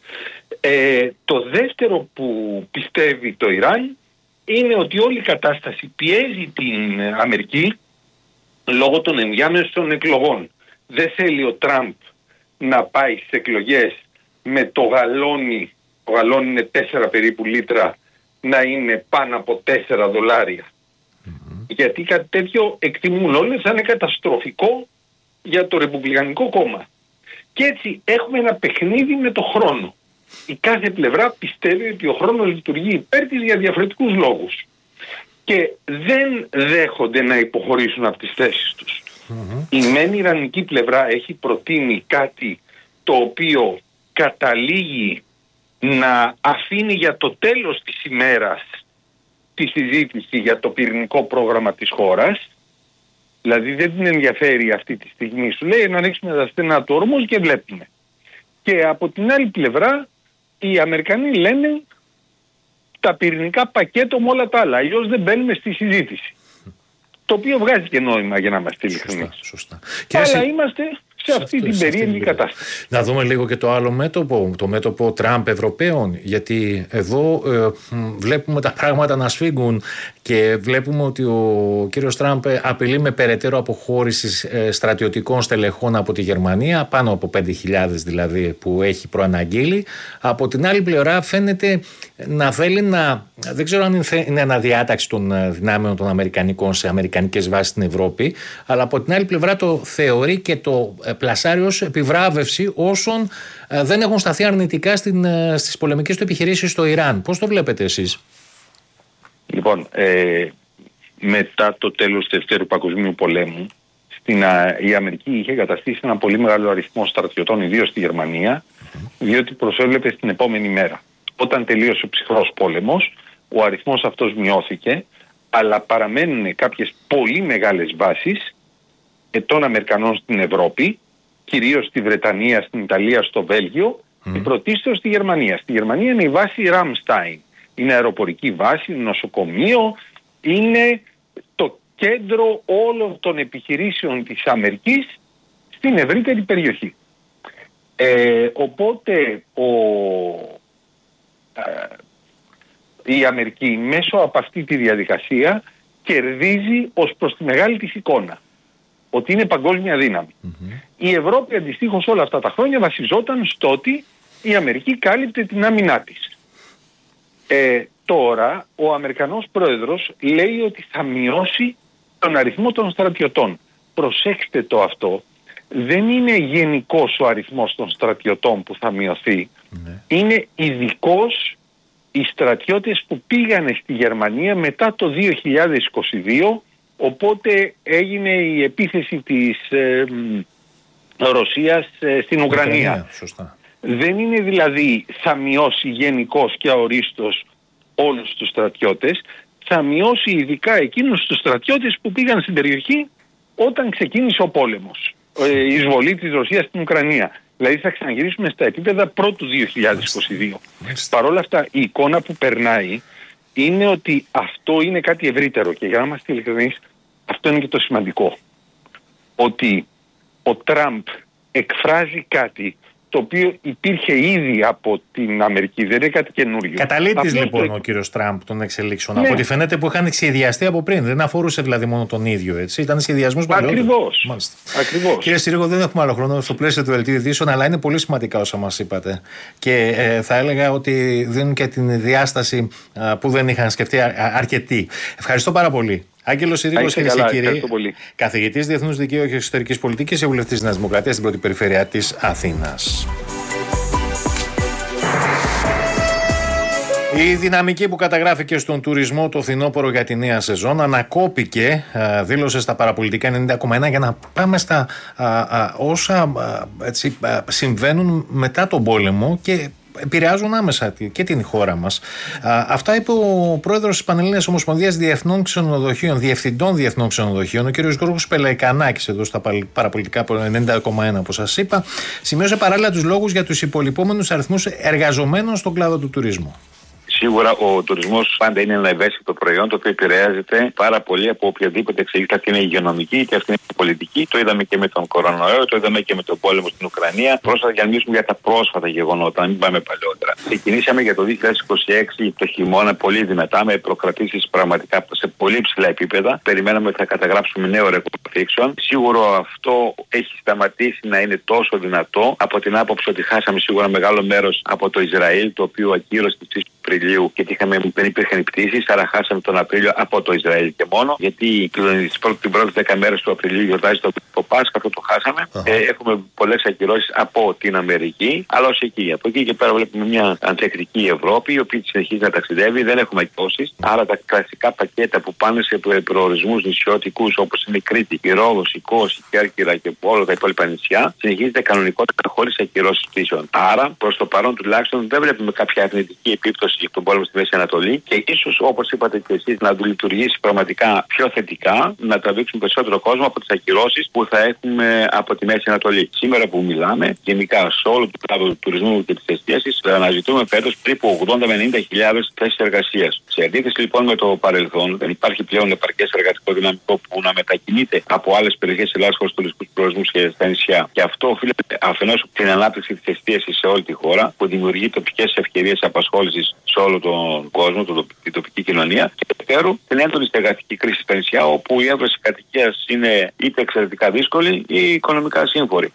Ε, το δεύτερο που πιστεύει το Ιράν είναι ότι όλη η κατάσταση πιέζει την Αμερική λόγω των ενδιάμεσων εκλογών. Δεν θέλει ο Τραμπ να πάει στις εκλογές με το γαλόνι, το γαλόνι είναι τέσσερα περίπου λίτρα, να είναι πάνω από τέσσερα δολάρια. Mm-hmm. Γιατί κάτι τέτοιο εκτιμούν όλοι θα είναι καταστροφικό για το Ρεπουμπλικανικό κόμμα. Και έτσι έχουμε ένα παιχνίδι με το χρόνο. Η κάθε πλευρά πιστεύει ότι ο χρόνος λειτουργεί υπέρ της για διαφορετικούς λόγους. Και δεν δέχονται να υποχωρήσουν από τις θέσεις τους. Mm-hmm. Η μεν ιρανική πλευρά έχει προτείνει κάτι το οποίο καταλήγει να αφήνει για το τέλος της ημέρας τη συζήτηση για το πυρηνικό πρόγραμμα της χώρας. Δηλαδή δεν την ενδιαφέρει αυτή τη στιγμή. Σου λέει να ανοίξουμε τα στενά του Ορμούζ και βλέπουμε. Και από την άλλη πλευρά οι Αμερικανοί λένε τα πυρηνικά πακέτο με όλα τα άλλα. Αλλιώς δεν μπαίνουμε στη συζήτηση. Το οποίο βγάζει και νόημα για να είμαστε ειλικρινείς. Σωστά. Αλλά εσύ... είμαστε σε αυτή την περίεργη κατάσταση. Να δούμε λίγο και το άλλο μέτωπο, το μέτωπο Τραμπ Ευρωπαίων, γιατί εδώ ε, βλέπουμε τα πράγματα να σφίγγουν και βλέπουμε ότι ο κύριος Τραμπ απειλεί με περαιτέρω αποχώρηση ε, στρατιωτικών στελεχών από τη Γερμανία, πάνω από πέντε χιλιάδες δηλαδή που έχει προαναγγείλει. Από την άλλη πλευρά φαίνεται να θέλει να, δεν ξέρω αν είναι αναδιάταξη των δυνάμεων των Αμερικανικών σε αμερικανικές βάσεις στην Ευρώπη, αλλά από την άλλη πλευρά το θεωρεί και το πλασάρει ως επιβράβευση όσων δεν έχουν σταθεί αρνητικά στην, στις πολεμικές του επιχειρήσεις στο Ιράν. Πώς το βλέπετε εσείς? Λοιπόν, ε, μετά το τέλος του Δευτέρου Παγκοσμίου Πολέμου, στην, α, η Αμερική είχε καταστήσει ένα πολύ μεγάλο αριθμό στρατιωτών, ιδίως στη Γερμανία, διότι προσέβλεπε στην επόμενη μέρα. Όταν τελείωσε ο ψυχρός πόλεμος, ο αριθμός αυτός μειώθηκε, αλλά παραμένουν κάποιες πολύ μεγάλες βάσεις των Αμερικανών στην Ευρώπη, κυρίως στη Βρετανία, στην Ιταλία, στο Βέλγιο mm. και πρωτίστως στη Γερμανία. Στη Γερμανία είναι η βάση Ραμστάιν. Είναι αεροπορική βάση, νοσοκομείο, είναι το κέντρο όλων των επιχειρήσεων της Αμερικής στην ευρύτερη περιοχή. Ε, οπότε ο, ε, η Αμερική μέσω από αυτή τη διαδικασία κερδίζει ως προς τη μεγάλη της εικόνα. Ότι είναι παγκόσμια δύναμη. Mm-hmm. Η Ευρώπη αντιστοίχως όλα αυτά τα χρόνια βασιζόταν στο ότι η Αμερική κάλυπτε την άμυνά της. Ε, τώρα ο Αμερικανός πρόεδρος λέει ότι θα μειώσει τον αριθμό των στρατιωτών. Προσέξτε το αυτό. Δεν είναι γενικός ο αριθμός των στρατιωτών που θα μειωθεί. Mm-hmm. Είναι ειδικός οι στρατιώτες που πήγανε στη Γερμανία μετά το δύο χιλιάδες είκοσι δύο, οπότε έγινε η επίθεση της ε, Ρωσίας ε, στην Ουκρανία. Σωστά. Δεν είναι δηλαδή θα μειώσει γενικώς και αορίστως όλους τους στρατιώτες, θα μειώσει ειδικά εκείνους τους στρατιώτες που πήγαν στην περιοχή όταν ξεκίνησε ο πόλεμος, ε, η εισβολή της Ρωσίας στην Ουκρανία. Δηλαδή θα ξαναγυρίσουμε στα επίπεδα πρώτου δύο χιλιάδες είκοσι δύο. Παρ' όλα αυτά η εικόνα που περνάει είναι ότι αυτό είναι κάτι ευρύτερο και για να είμαστε ειλικρινείς αυτό είναι και το σημαντικό. Ότι ο Τραμπ εκφράζει κάτι το οποίο υπήρχε ήδη από την Αμερική, δεν είναι κάτι καινούριο. Καταλήτης λοιπόν το... ο κύριος Τραμπ των εξελίξεων, ναι. Από ό,τι φαίνεται, που είχαν σχεδιαστεί από πριν. Δεν αφορούσε δηλαδή μόνο τον ίδιο, έτσι. Ήταν σχεδιασμός παλαιότερο. Ακριβώς. Ακριβώς. Κύριε Στυρίγο, δεν έχουμε άλλο χρόνο στο πλαίσιο του δελτίου ειδήσεων, αλλά είναι πολύ σημαντικά όσα μας είπατε. Και ε, θα έλεγα ότι δίνουν και την διάσταση α, που δεν είχαν σκεφτεί α, αρκετοί. Ευχαριστώ πάρα πολύ. Άγγελος Συρίγος, κυρίες και κύριοι, καθηγητής Διεθνούς Δικαίου και Εξωτερικής Πολιτικής και βουλευτής της Νέας Δημοκρατίας στην πρώτη περιφέρεια της Αθήνας. Η δυναμική που καταγράφηκε στον τουρισμό το φθινόπωρο για τη νέα σεζόν ανακόπηκε, δήλωσε στα παραπολιτικά ενενήντα κόμμα ένα, για να πάμε στα α, α, όσα α, έτσι, α, συμβαίνουν μετά τον πόλεμο και επηρεάζουν άμεσα και την χώρα μας. Α, αυτά είπε ο πρόεδρος της Πανελλήνιας Ομοσπονδίας Διεθνών Ξενοδοχείων, Διευθυντών Διεθνών Ξενοδοχείων, ο κ. Γιώργος Πελαϊκανάκης, εδώ στα παραπολιτικά ενενήντα κόμμα ένα, όπως σας είπα. Σημείωσε παράλληλα τους λόγους για τους υπολοιπόμενους αριθμούς εργαζομένων στον κλάδο του τουρισμού. Σίγουρα ο τουρισμός πάντα είναι ένα ευαίσθητο προϊόν το οποίο επηρεάζεται πάρα πολύ από οποιαδήποτε εξελίξη. Αυτή είναι υγειονομική και αυτή είναι η πολιτική. Το είδαμε και με τον κορονοϊό, το είδαμε και με τον πόλεμο στην Ουκρανία. Πρόσφατα, για να μιλήσουμε για τα πρόσφατα γεγονότα, να μην πάμε παλαιότερα. Ξεκινήσαμε για το δύο χιλιάδες είκοσι έξι το χειμώνα πολύ δυνατά, με προκρατήσεις πραγματικά σε πολύ ψηλά επίπεδα. Περιμέναμε ότι θα καταγράψουμε νέο ρεκόρ θήξεων. Σίγουρο αυτό έχει σταματήσει να είναι τόσο δυνατό από την άποψη ότι χάσαμε σίγουρα μεγάλο μέρος από το Ισραήλ, το οποίο ακύρωσε τις Απριλίου, γιατί είχαμε, δεν υπήρχαν πτήσεις, άρα χάσαμε τον Απρίλιο από το Ισραήλ και μόνο. Γιατί την πρώτη δέκα μέρες του Απριλίου γιορτάζει το, το Πάσχα, αυτό το χάσαμε. Uh-huh. Ε, έχουμε πολλές ακυρώσεις από την Αμερική, αλλά ως εκεί. Από εκεί και πέρα βλέπουμε μια ανθεκτική Ευρώπη, η οποία συνεχίζει να ταξιδεύει, δεν έχουμε ακυρώσεις. Άρα τα κλασικά πακέτα που πάνε σε προορισμούς νησιωτικούς, όπως είναι η Κρήτη, η Ρόδος, η Κos, η Κέρκυρα και όλα τα υπόλοιπα νησιά, συνεχίζεται κανονικότητα χωρίς ακυρώσεις πτήσεων. Άρα, προς το παρόν τουλάχιστον, δεν βλέπουμε κάποια αρνητική επίπτωση για τον πόλεμο στη Μέση Ανατολή και ίσως, όπως είπατε και εσείς, να του λειτουργήσει πραγματικά πιο θετικά, να τραβήξουν περισσότερο κόσμο από τις ακυρώσεις που θα έχουμε από τη Μέση Ανατολή. Σήμερα που μιλάμε, γενικά σε όλο το κλάδο του τουρισμού και της εστίασης, αναζητούμε φέτος περίπου ογδόντα με ενενήντα χιλιάδες θέσεις εργασίας. Σε αντίθεση λοιπόν με το παρελθόν, δεν υπάρχει πλέον επαρκές εργατικό δυναμικό που να μετακινείται από άλλες περιοχές της Ελλάδας χωρίς τουριστικούς προορισμούς και στα νησιά. Και αυτό οφείλεται αφενός στην ανάπτυξη της εστίασης σε όλη τη χώρα, που δημιουργεί τοπικές ευκαιρίες απασχόλησης σε όλο τον κόσμο, το, την τοπική κοινωνία. Και δεύτερο, την έντονη στεγαστική κρίση στα νησιά, όπου η έβρεση κατοικίας είναι είτε εξαιρετικά δύσκολη ή οικονομικά σύμφορη.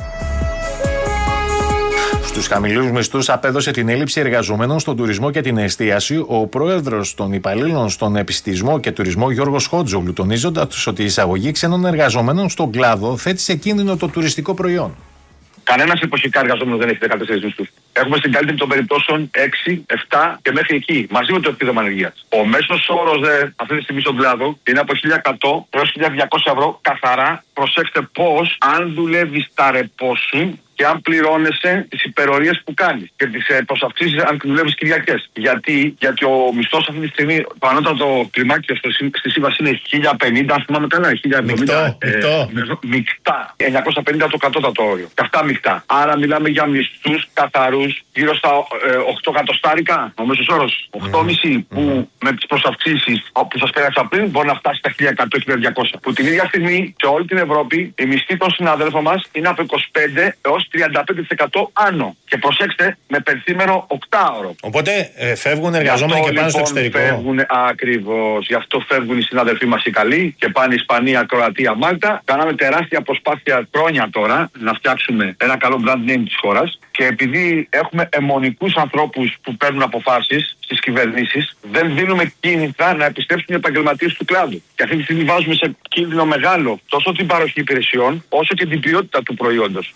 Στους χαμηλούς μισθούς απέδωσε την έλλειψη εργαζομένων στον τουρισμό και την εστίαση ο πρόεδρος των υπαλλήλων στον επιστησμό και τουρισμό Γιώργος Χότζογλου, τονίζοντας ότι η εισαγωγή ξένων εργαζομένων στον κλάδο θέτει σε κίνδυνο το τουριστικό προϊόν. Κανένας εποχικά εργαζόμενος δεν έχει δεκατέσσερις μισθούς. Έχουμε στην καλύτερη των περιπτώσεων έξι, επτά και μέχρι εκεί, μαζί με το επίδομα ανεργίας. Ο μέσος όρος δε, αυτή τη στιγμή στον κλάδο είναι από χίλια εκατό έως χίλια διακόσια ευρώ καθαρά. Προσέξτε πώς, αν δουλεύεις τα ρεπό σου και αν πληρώνεσαι τις υπερορίες που κάνεις και τις ε, προσαυξήσεις αν δουλεύεις Κυριακές. Γιατί, γιατί ο μισθός αυτή τη στιγμή, το ανώτατο κλιμάκιο στη σύμβαση είναι χίλια πενήντα, αν θυμάμαι καλά, χίλια εβδομήντα. Μεικτό, μεικτό. Μεικτά. εννιακόσια πενήντα το κατώτατο όριο. Και αυτά μεικτά. Άρα μιλάμε για μισθούς καθαρούς γύρω στα ε, οκτώ εκατοστάρικα, ο μέσος όρος. οκτώ κόμμα πέντε mm. που με τις προσαυξήσεις που σας πέρασα πριν μπορεί να φτάσει στα χίλια εκατό με χίλια διακόσια. Που την ίδια στιγμή σε όλη την Ευρώπη η μισθή των συναδέλφων μας είναι από είκοσι πέντε έως τριάντα πέντε τοις εκατό άνω. Και προσέξτε, με πενθήμερο οκτάωρο. Οπότε ε, φεύγουν εργαζόμενοι και πάνε λοιπόν, στο εξωτερικό. Φεύγουν, ακριβώς. Γι' αυτό φεύγουν οι συναδελφοί μας οι καλοί και πάνε Ισπανία, Κροατία, Μάλτα. Κάναμε τεράστια προσπάθεια χρόνια τώρα να φτιάξουμε ένα καλό brand name της χώρας. Και επειδή έχουμε αιμονικούς ανθρώπους που παίρνουν αποφάσεις στις κυβερνήσεις, δεν δίνουμε κίνητρα να επιστρέψουν οι επαγγελματίες του κλάδου. Και αυτή τη στιγμή βάζουμε σε κίνδυνο μεγάλο τόσο την παροχή υπηρεσιών όσο και την ποιότητα του προϊόντος.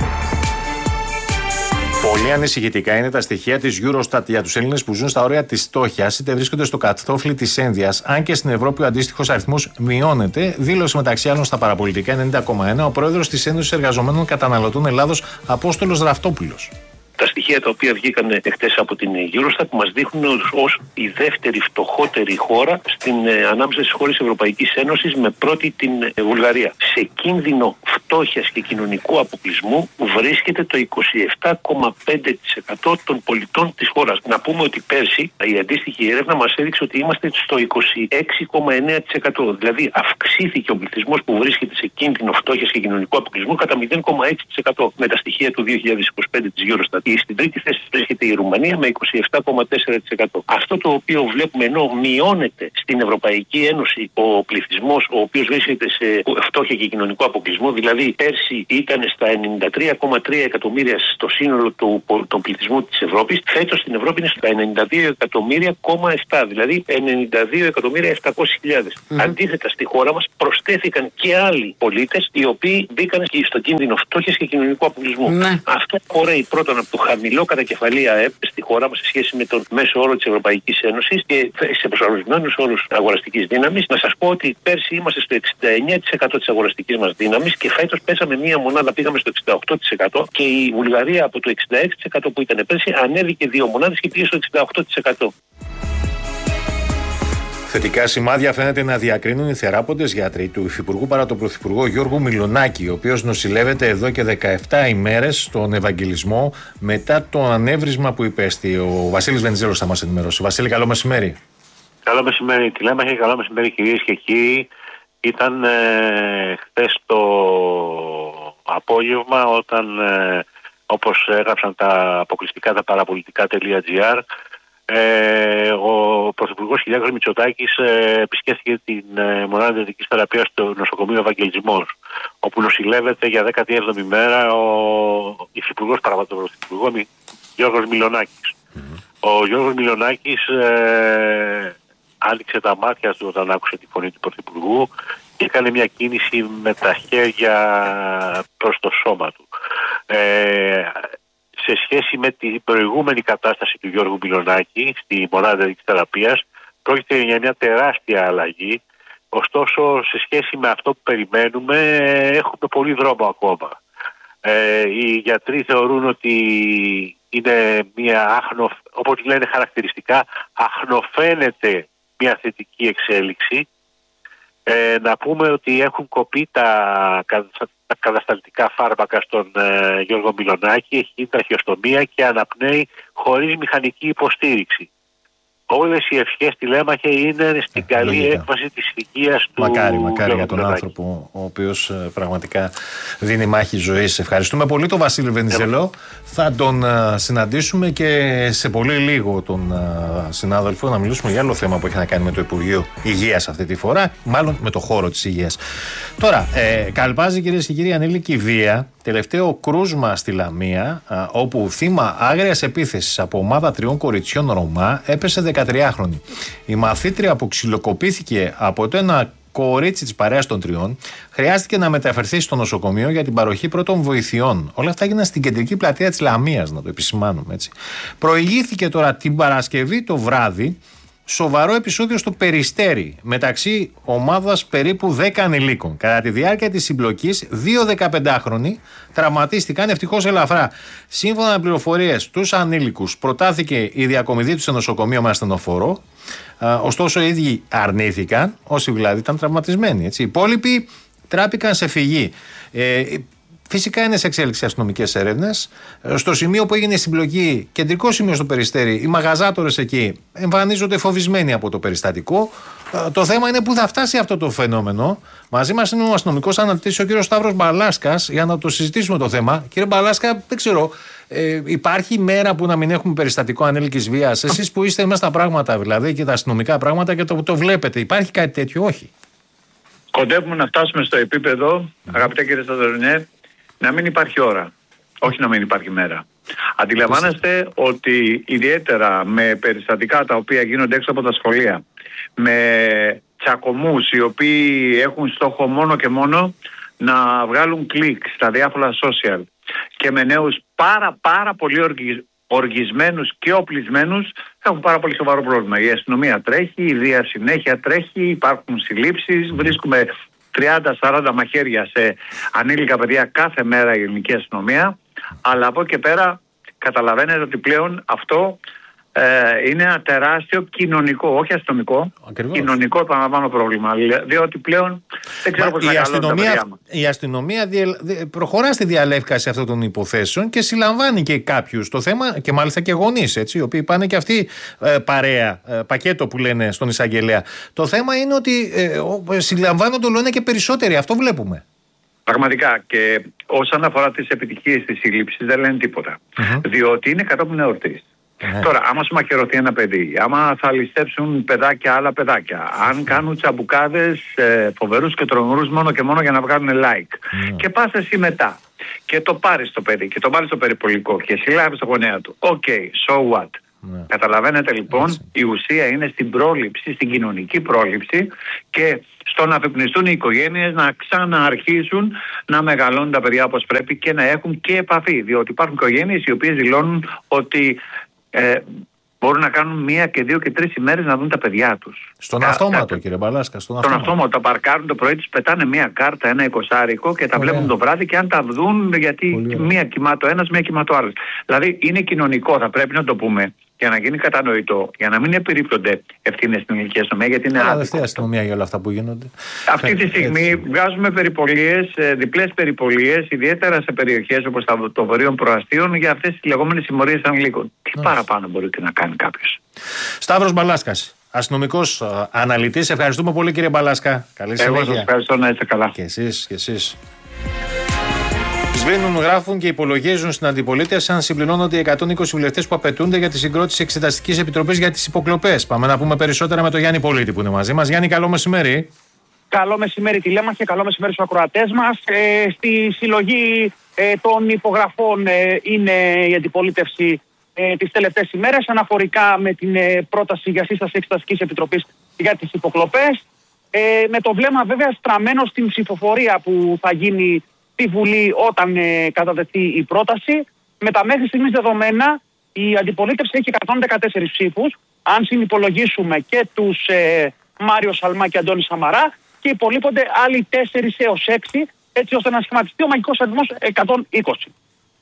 Πολύ ανησυχητικά είναι τα στοιχεία της Eurostat για τους Έλληνες που ζουν στα όρια της φτώχειας είτε βρίσκονται στο κατόφλι της ένδυας, αν και στην Ευρώπη ο αντίστοιχος αριθμός μειώνεται, δήλωσε μεταξύ άλλων στα παραπολιτικά ενενήντα κόμμα ένα ο πρόεδρος της Ένωσης Εργαζομένων Καταναλωτών Ελλάδος, Απόστολος Ραφτόπουλος. Τα στοιχεία στοιχεία τα οποία βγήκαν χτες από την Eurostat που μας δείχνουν ως η δεύτερη φτωχότερη χώρα στην, ανάμεσα στις χώρες Ευρωπαϊκής Ένωσης, με πρώτη την Βουλγαρία. Σε κίνδυνο φτώχειας και κοινωνικού αποκλεισμού βρίσκεται το είκοσι επτά κόμμα πέντε τοις εκατό των πολιτών της χώρας. Να πούμε ότι πέρσι η αντίστοιχη έρευνα μας έδειξε ότι είμαστε στο είκοσι έξι κόμμα εννέα τοις εκατό. Δηλαδή αυξήθηκε ο πληθυσμός που βρίσκεται σε κίνδυνο φτώχειας και κοινωνικού αποκλεισμού κατά μηδέν κόμμα έξι τοις εκατό με τα στοιχεία του δύο χιλιάδες είκοσι πέντε της Eurostat. Στην τρίτη θέση βρίσκεται η Ρουμανία με είκοσι επτά κόμμα τέσσερα τοις εκατό. Αυτό το οποίο βλέπουμε, ενώ μειώνεται στην Ευρωπαϊκή Ένωση ο πληθυσμός ο οποίος βρίσκεται σε φτώχεια και κοινωνικό αποκλεισμό, δηλαδή πέρσι ήταν στα ενενήντα τρία κόμμα τρία εκατομμύρια στο σύνολο του, του πληθυσμού της Ευρώπης, φέτος στην Ευρώπη είναι στα ενενήντα δύο εκατομμύρια κόμμα επτά, δηλαδή ενενήντα δύο εκατομμύρια επτακόσιες χιλιάδες. Mm. Αντίθετα, στη χώρα μας προσθέθηκαν και άλλοι πολίτες οι οποίοι μπήκαν στο κίνδυνο φτώχειας και κοινωνικού αποκλεισμού. Mm. Αυτό απορρέει πρώτον από το χαμηλό κατακεφαλή ΑΕΠ στη χώρα μας σε σχέση με τον μέσο όρο της Ευρωπαϊκής Ένωσης και σε προσαρμοσμένους όρους αγοραστικής δύναμης. Να σας πω ότι πέρσι είμαστε στο εξήντα εννέα τοις εκατό της αγοραστικής μας δύναμης και φέτος πέσαμε μία μονάδα, πήγαμε στο εξήντα οκτώ τοις εκατό και η Βουλγαρία από το εξήντα έξι τοις εκατό που ήταν πέρσι ανέβηκε δύο μονάδες και πήγε στο εξήντα οκτώ τοις εκατό. Θετικά σημάδια φαίνεται να διακρίνουν οι θεράποντες γιατροί του Υφυπουργού παρά τον Πρωθυπουργό Γιώργο Μιλονάκη, ο οποίος νοσηλεύεται εδώ και δεκαεπτά ημέρες στον Ευαγγελισμό μετά το ανέβρισμα που υπέστη. Ο Βασίλης Βενιζέλος θα μας ενημερώσει. Βασίλη, καλό μεσημέρι. Καλό μεσημέρι, τηλέμαχε, καλό μεσημέρι κυρίες και κύριοι. Ήταν ε, χθες το απόγευμα όταν, ε, όπως έγραψαν τα αποκλειστικά τα παραπολιτικά.gr, Ε, ο Πρωθυπουργός Κυριάκος Μητσοτάκης ε, επισκέφθηκε την ε, μονάδα ιατρικής θεραπείας στο νοσοκομείο Ευαγγελισμός, όπου νοσηλεύεται για δέκατη έβδομη μέρα ο Υφυπουργός παρά τον Πρωθυπουργό Γιώργος Μιλονάκης. Mm-hmm. Ο Γιώργος Μιλονάκης ε, άνοιξε τα μάτια του όταν άκουσε τη φωνή του Πρωθυπουργού και έκανε μια κίνηση με τα χέρια προς το σώμα του. Ε, σε σχέση με την προηγούμενη κατάσταση του Γιώργου Μιλονάκη στη μονάδα της θεραπείας, πρόκειται για μια τεράστια αλλαγή. Ωστόσο, σε σχέση με αυτό που περιμένουμε, έχουμε πολύ δρόμο ακόμα. Ε, οι γιατροί θεωρούν ότι είναι μια άχνο, όπως λένε χαρακτηριστικά, αχνοφαίνεται μια θετική εξέλιξη. Ε, να πούμε ότι έχουν κοπεί τα, τα κατασταλτικά φάρμακα στον ε, Γιώργο Μιλονάκη, έχει γίνει τραχιοστομία και αναπνέει χωρίς μηχανική υποστήριξη. Όλες οι ευχές, τηλέμαχε, είναι στην ε, καλή λογικά. Έκβαση της υγείας του. Μακάρι, μακάρι Γιώργου για τον Μιλονάκη. άνθρωπο ο οποίος ε, πραγματικά δίνει μάχη ζωής. Ευχαριστούμε πολύ τον Βασίλη Βενιζέλο. Yeah. Θα τον ε, συναντήσουμε και σε πολύ λίγο τον ε, συνάδελφο να μιλήσουμε για άλλο θέμα που έχει να κάνει με το Υπουργείο Υγείας αυτή τη φορά, μάλλον με το χώρο της υγείας. Τώρα, ε, καλπάζει κυρίες και κύριοι ανήλικη βία. Τελευταίο κρούσμα στη Λαμία, α, όπου θύμα άγριας επίθεσης από ομάδα τριών κοριτσιών Ρωμά έπεσε δεκατριάχρονη. Η μαθήτρια που ξυλοκοπήθηκε από το ένα κορίτσι της παρέας των τριών χρειάστηκε να μεταφερθεί στο νοσοκομείο για την παροχή πρώτων βοηθειών. Όλα αυτά έγιναν στην κεντρική πλατεία της Λαμίας, να το επισημάνουμε έτσι. Προηγήθηκε τώρα την Παρασκευή το βράδυ σοβαρό επεισόδιο στο Περιστέρι μεταξύ ομάδας περίπου δέκα ανηλίκων. Κατά τη διάρκεια της συμπλοκής, δύο δεκαπεντάχρονοι τραυματίστηκαν ευτυχώς ελαφρά. Σύμφωνα με πληροφορίες στους ανήλικους, προτάθηκε η διακομιδή του σε νοσοκομείο με ασθενοφόρο. Ωστόσο, οι ίδιοι αρνήθηκαν, όσοι δηλαδή ήταν τραυματισμένοι. Έτσι. Οι υπόλοιποι τράπηκαν σε φυγή. Ε, Φυσικά είναι σε εξέλιξη αστυνομικές έρευνες. Στο σημείο που έγινε η συμπλοκή, κεντρικό σημείο στο Περιστέρι, οι μαγαζάτορες εκεί εμφανίζονται φοβισμένοι από το περιστατικό. Το θέμα είναι πού θα φτάσει αυτό το φαινόμενο. Μαζί μας είναι ο αστυνομικός αναλυτής, ο κύριος Σταύρος Μπαλάσκας, για να το συζητήσουμε το θέμα. Κύριε Μπαλάσκα, δεν ξέρω, ε, υπάρχει μέρα που να μην έχουμε περιστατικό ανήλικης βίας? Εσείς που είστε μέσα στα πράγματα, δηλαδή, και τα αστυνομικά πράγματα και το, το βλέπετε, υπάρχει κάτι τέτοιο? Όχι. Κοντεύουμε να φτάσουμε στο επίπεδο, mm. αγαπητέ κύριε Σταδρονιέ, να μην υπάρχει ώρα, όχι να μην υπάρχει μέρα. Αντιλαμβάνεστε ότι ιδιαίτερα με περιστατικά τα οποία γίνονται έξω από τα σχολεία, με τσακωμούς οι οποίοι έχουν στόχο μόνο και μόνο να βγάλουν κλικ στα διάφορα social και με νέους πάρα πάρα πολύ οργι... οργισμένους και οπλισμένους, έχουν πάρα πολύ σοβαρό πρόβλημα. Η αστυνομία τρέχει, η Δία συνέχεια τρέχει, υπάρχουν συλλήψεις, βρίσκουμε τριάντα σαράντα μαχαίρια σε ανήλικα παιδιά κάθε μέρα η ελληνική αστυνομία, αλλά από εκεί και πέρα καταλαβαίνετε ότι πλέον αυτό ε, είναι ένα τεράστιο κοινωνικό, όχι αστυνομικό, ακριβώς. κοινωνικό επαναλαμβάνω πρόβλημα. Διότι πλέον δεν ξέρω πώς να καλώνουν τα παιδιά μας. Η αστυνομία διε, προχωρά στη διαλεύκαση αυτών των υποθέσεων και συλλαμβάνει και κάποιους το θέμα, και μάλιστα και γονείς, έτσι, οι οποίοι πάνε και αυτοί ε, παρέα, ε, πακέτο που λένε στον εισαγγελέα. Το θέμα είναι ότι ε, συλλαμβάνονται όλο ένα και περισσότεροι. Αυτό βλέπουμε. Πραγματικά, και όσον αφορά τις επιτυχίες της σύλληψης δεν λένε τίποτα. Mm-hmm. Διότι είναι κατόπιν εορτής. Mm-hmm. Τώρα, άμα σου μαχαιρωθεί ένα παιδί, άμα θα ληστέψουν παιδάκια άλλα παιδάκια, αν κάνουν τσαμπουκάδες ε, φοβερούς και τρομερούς μόνο και μόνο για να βγάλουν like, mm-hmm. και πας εσύ μετά και το πάρεις το παιδί και το βάλεις στο περιπολικό και συλλάβεις το γονέα του. Οκ, okay, so what? Ναι. Καταλαβαίνετε λοιπόν, έτσι. Η ουσία είναι στην πρόληψη, στην κοινωνική πρόληψη και στο να αφυπνιστούν οι οικογένειες να ξανααρχίσουν να μεγαλώνουν τα παιδιά όπως πρέπει και να έχουν και επαφή. Διότι υπάρχουν οικογένειες οι οποίες δηλώνουν ότι ε, μπορούν να κάνουν μία και δύο και τρεις ημέρες να δουν τα παιδιά τους. Στον αυτόματο, κύριε Μπαλάσκα. Στον αυτόματο. αυτόματο. Τα παρκάρουν το πρωί, τους πετάνε μία κάρτα, ένα εικοσάρικο και τα Ωραία. βλέπουν το βράδυ και αν τα δουν, γιατί Πολύ μία κοιμά το ένας, μία κοιμά το άλλος. Δηλαδή είναι κοινωνικό, θα πρέπει να το πούμε, για να γίνει κατανοητό, για να μην επιρρύπτονται ευθύνες στην ελληνική αστυνομία, γιατί είναι άδικο. Δεν αστυνομία για όλα αυτά που γίνονται. Αυτή τη στιγμή έτσι. βγάζουμε περιπολίες, διπλές περιπολίες, ιδιαίτερα σε περιοχές όπως το βορείων προαστίων, για αυτές τις λεγόμενες συμμορίες ανηλίκων. Τι Άς. παραπάνω μπορεί να κάνει κάποιος. Σταύρος Μπαλάσκας, αστυνομικός αναλυτής. Ευχαριστούμε πολύ, κύριε Μπαλάσκα. Καλή συνέχεια. Εγώ σας ευχαριστώ, να είστε καλά. Και εσείς, και εσείς. Σβήνουν, γράφουν και υπολογίζουν στην αντιπολίτευση αν συμπληρώνονται οι εκατόν είκοσι βουλευτές που απαιτούνται για τη συγκρότηση Εξεταστικής Επιτροπής για τις υποκλοπές. Πάμε να πούμε περισσότερα με τον Γιάννη Πολίτη που είναι μαζί μας. Γιάννη, καλό μεσημέρι. Καλό μεσημέρι, τηλέμαχε, καλό μεσημέρι στους ακροατές μας. Ε, στη συλλογή ε, των υπογραφών ε, είναι η αντιπολίτευση ε, τις τελευταίες ημέρες αναφορικά με την ε, πρόταση για σύσταση Εξεταστικής Επιτροπής για τις υποκλοπές. Ε, με το βλέμμα βέβαια στραμμένο στην ψηφοφορία που θα γίνει στη Βουλή όταν ε, καταδεθεί η πρόταση. Με τα μέχρι στιγμής δεδομένα η αντιπολίτευση έχει εκατόν δεκατέσσερις ψήφους, αν συνυπολογίσουμε και τους ε, Μάριο Σαλμά και Αντώνη Σαμαρά, και υπολείπονται άλλοι τέσσερις έως έξι, έτσι ώστε να σχηματιστεί ο μαγικός αριθμός εκατόν είκοσι.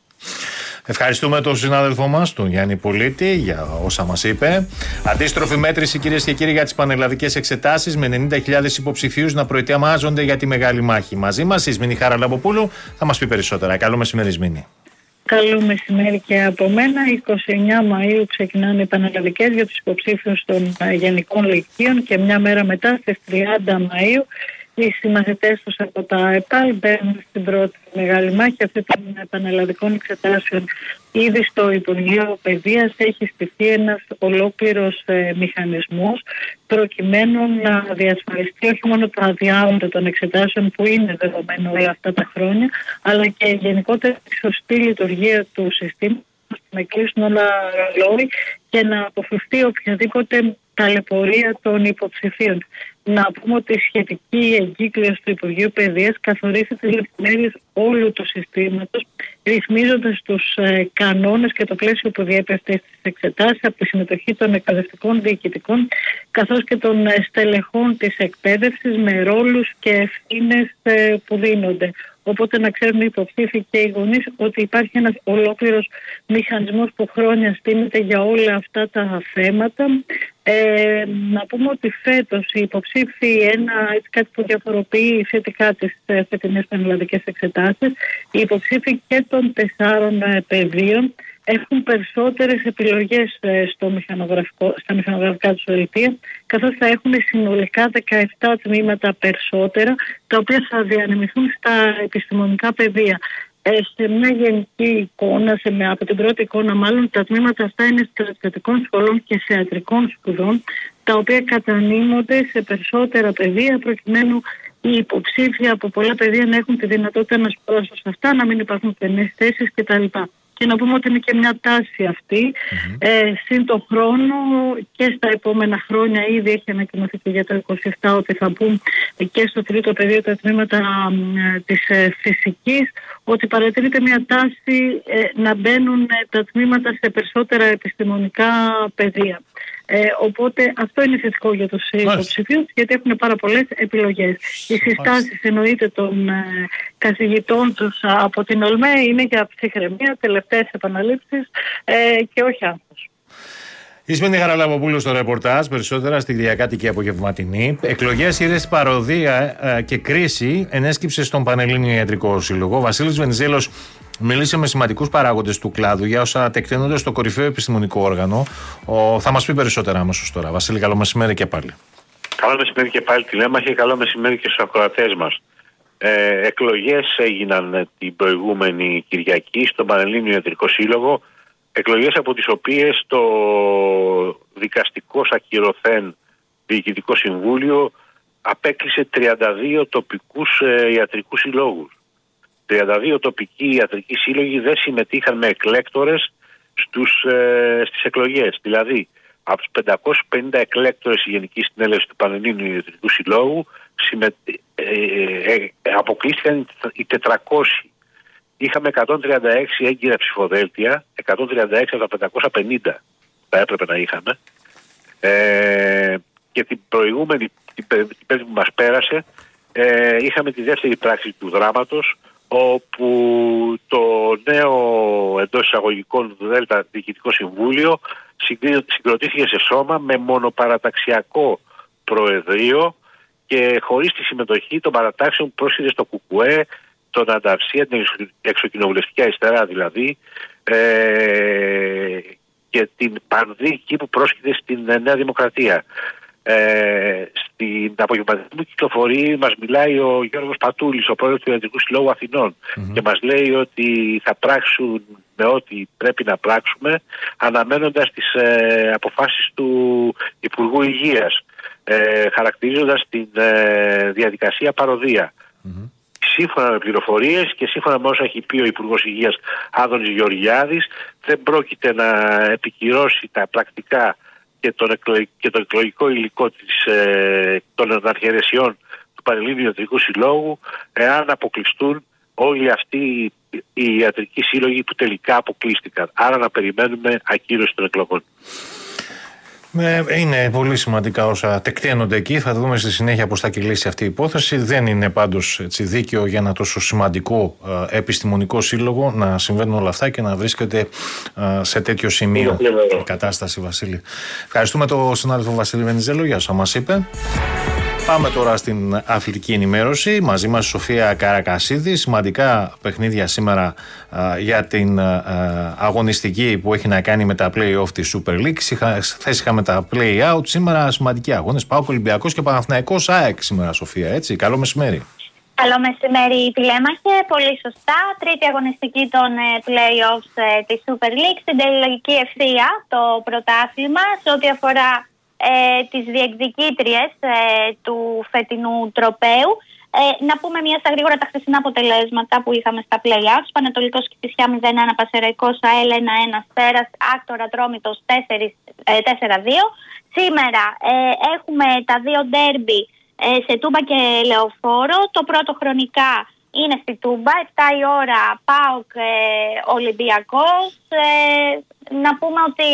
Ευχαριστούμε τον συνάδελφό μας, τον Γιάννη Πολίτη, για όσα μας είπε. Αντίστροφη μέτρηση, κυρίες και κύριοι, για τις πανελλαδικές εξετάσεις, με ενενήντα χιλιάδες υποψηφίους να προετοιμάζονται για τη μεγάλη μάχη. Μαζί μας η Ισμήνη Χαραλαμποπούλου θα μας πει περισσότερα. Καλό μεσημέρι, Ισμήνη. Καλό μεσημέρι και από μένα. είκοσι εννέα Μαΐου ξεκινάνε οι πανελλαδικές για τους υποψήφιους των γενικών λυκείων και μια μέρα μετά, στις τριάντα Μαΐου, οι συμμαθητές τους από τα ΕΠΑΛ μπαίνουν στην πρώτη μεγάλη μάχη αυτή των πανελλαδικών εξετάσεων. Ήδη στο Υπουργείο Παιδείας έχει στηθεί ένας ολόκληρος ε, μηχανισμός προκειμένου να διασφαλιστεί όχι μόνο το αδιάοδο των εξετάσεων που είναι δεδομένο όλα αυτά τα χρόνια, αλλά και γενικότερα η σωστή λειτουργία του συστήματος, να κλείσουν όλα ρολόι και να αποφευθεί οποιαδήποτε ταλαιπωρία των υποψηφίων. Να πούμε ότι η σχετική εγκύκλωση του Υπουργείου Παιδείας καθορίζει τις λεπτομέρειες όλου του συστήματος, ρυθμίζοντας τους ε, κανόνες και το πλαίσιο που διέπει αυτές τις εξετάσεις, από τη συμμετοχή των εκπαιδευτικών διοικητικών καθώς και των ε, στελεχών της εκπαίδευσης, με ρόλους και ευθύνες ε, που δίνονται. Οπότε να ξέρουν οι υποψήφοι και οι γονείς ότι υπάρχει ένας ολόκληρος μηχανισμός που χρόνια στείνεται για όλα αυτά τα θέματα. Ε, να πούμε ότι φέτος οι υποψήφοι, ένα έτσι κάτι που διαφοροποιεί σχετικά τις ε, φετινές πανελλαδικές εξετάσεις, οι υποψήφοι και των τεσσάρων ε, πεδίων έχουν περισσότερες επιλογές ε, στο μηχανογραφικό, στα μηχανογραφικά τους δελτία, καθώς θα έχουν συνολικά δεκαεπτά τμήματα περισσότερα, τα οποία θα διανεμηθούν στα επιστημονικά πεδία. Ε, σε μια γενική εικόνα, σε μια, από την πρώτη εικόνα μάλλον, τα τμήματα αυτά είναι στρατιωτικών σχολών και θεατρικών σπουδών, τα οποία κατανείμονται σε περισσότερα πεδία, προκειμένου οι υποψήφοι από πολλά πεδία να έχουν τη δυνατότητα να σπουδάσουν σε αυτά, να μην υπάρχουν κενές θέσεις κτλ. Και να πούμε ότι είναι και μια τάση αυτή. Mm-hmm. Ε, συν το χρόνο και στα επόμενα χρόνια, ήδη έχει ανακοινωθεί και για το είκοσι επτά ότι θα μπουν και στο τρίτο πεδίο τα τμήματα ε, της ε, φυσικής, ότι παρατηρείται μια τάση ε, να μπαίνουν ε, τα τμήματα σε περισσότερα επιστημονικά πεδία. Ε, οπότε αυτό είναι θετικό για τους υποψηφίους, γιατί έχουν πάρα πολλές επιλογές. Οι συστάσεις εννοείται των ε, καθηγητών τους από την ΟΛΜΕ είναι για ψυχραιμία, τελευταίες επαναλήψεις ε, και όχι άγχος. Ισμήνη Χαραλαμποπούλου στο ρεπορτάζ, περισσότερα στη Διακάτοικη Απογευματινή. Εκλογές, είδες παροδία ε, και κρίση ενέσκυψε στον Πανελλήνιο Ιατρικό Σύλλογο. Βασίλης Βενιζέλος μίλησε με σημαντικούς παράγοντες του κλάδου για όσα τεκταίνονται στο κορυφαίο επιστημονικό όργανο. Ο, θα μας πει περισσότερα αμέσως τώρα. Βασίλη, καλό μεσημέρι και πάλι. Καλό μεσημέρι και πάλι τηλέμαχη και καλό μεσημέρι και στους ακροατές μας. Ε, εκλογές έγιναν την προηγούμενη Κυριακή στον Πανελλήνιο Ιατρικό Σύλλογο. Εκλογές από τις οποίες το δικαστικό ακυρωθέν Διοικητικό Συμβούλιο απέκλεισε τριάντα δύο τοπικούς ε, ιατρικούς συλλόγους. τριάντα δύο τοπικοί ιατρικοί σύλλογοι δεν συμμετείχαν με εκλέκτορες στους, ε, στις εκλογές. Δηλαδή, από τους πεντακόσιους πενήντα εκλέκτορες η Γενική Συνέλευση του Πανελλήνιου Ιατρικού Συλλόγου συμμε... ε, ε, ε, αποκλείστηκαν οι τετρακόσιοι. Είχαμε εκατόν τριάντα έξι έγκυρα ψηφοδέλτια, εκατόν τριάντα έξι από τα πεντακόσια πενήντα θα έπρεπε να είχαμε. Ε, και την προηγούμενη, την πέμπτη που μας πέρασε, ε, είχαμε τη δεύτερη πράξη του δράματος, όπου το νέο εντός εισαγωγικών ΔΕΛΤΑ Διοικητικό Συμβούλιο συγκροτήθηκε σε σώμα με μονοπαραταξιακό προεδρείο και χωρίς τη συμμετοχή των παρατάξεων που πρόσχεται στο ΚΚΕ, τον Ανταρσία, την εξοκοινοβουλευτική αριστερά δηλαδή, ε, και την Πανδίκη που πρόσχεται στην Νέα Δημοκρατία. Ε, στην απογευματινή κυκλοφορία μας μιλάει ο Γιώργος Πατούλης, ο πρόεδρος του Ιατρικού Συλλόγου Αθηνών, mm-hmm. και μας λέει ότι θα πράξουν με ό,τι πρέπει να πράξουμε, αναμένοντας τις ε, αποφάσεις του Υπουργού Υγείας, ε, χαρακτηρίζοντας την ε, διαδικασία παροδία. Mm-hmm. Σύμφωνα με πληροφορίες και σύμφωνα με όσα έχει πει ο Υπουργός Υγείας Άδωνης Γεωργιάδης, δεν πρόκειται να επικυρώσει τα πρακτικά και τον, εκλογικό, και τον εκλογικό υλικό της, ε, των αρχαιρεσιών του Πανελλήνιου Ιατρικού Συλλόγου, εάν αποκλειστούν όλοι αυτοί οι ιατρικοί σύλλογοι που τελικά αποκλείστηκαν. Άρα να περιμένουμε ακύρωση των εκλογών. Είναι πολύ σημαντικά όσα τεκταίνονται εκεί. Θα δούμε στη συνέχεια πώς θα κυλήσει αυτή η υπόθεση. Δεν είναι πάντως έτσι δίκαιο για ένα τόσο σημαντικό ε, επιστημονικό σύλλογο να συμβαίνουν όλα αυτά και να βρίσκεται ε, σε τέτοιο σημείο η κατάσταση, Βασίλη. Ευχαριστούμε τον συνάδελφο Βασίλη Βενιζέλο για όσα μας είπε. Πάμε τώρα στην αθλητική ενημέρωση. Μαζί μας η Σοφία Καρακασίδη. Σημαντικά παιχνίδια σήμερα α, για την α, αγωνιστική που έχει να κάνει με τα play-off της Super League. Χθες είχαμε τα play-out. Σήμερα σημαντικοί αγώνες. ΠΑΟΚ Ολυμπιακός και Παναθηναϊκός ΑΕΚ σήμερα, Σοφία. Έτσι. Καλό μεσημέρι. Καλό μεσημέρι, τηλέμαχε. Πολύ σωστά. Τρίτη αγωνιστική των play-offs της Super League. Στην τελική ευθεία το πρωτάθλημα σε ό,τι αφορά Ε, τις διεκδικήτριες ε, του φετινού τροπαίου. Ε, να πούμε μια στα γρήγορα τα χθεσινά αποτελέσματα που είχαμε στα play-offs. Πανετολικός Κηφισιά μηδέν ένα, Πασεραϊκός ΑΕΛ ένα ένα, Στέρας Άκτορα Ατρόμητος τέσσερα δύο. Σήμερα ε, έχουμε τα δύο ντέρμπι ε, σε Τούμπα και Λεωφόρο. Το πρώτο χρονικά είναι στη Τούμπα, επτά η ώρα, ΠΑΟΚ ε, Ολυμπιακός. Ε, να πούμε ότι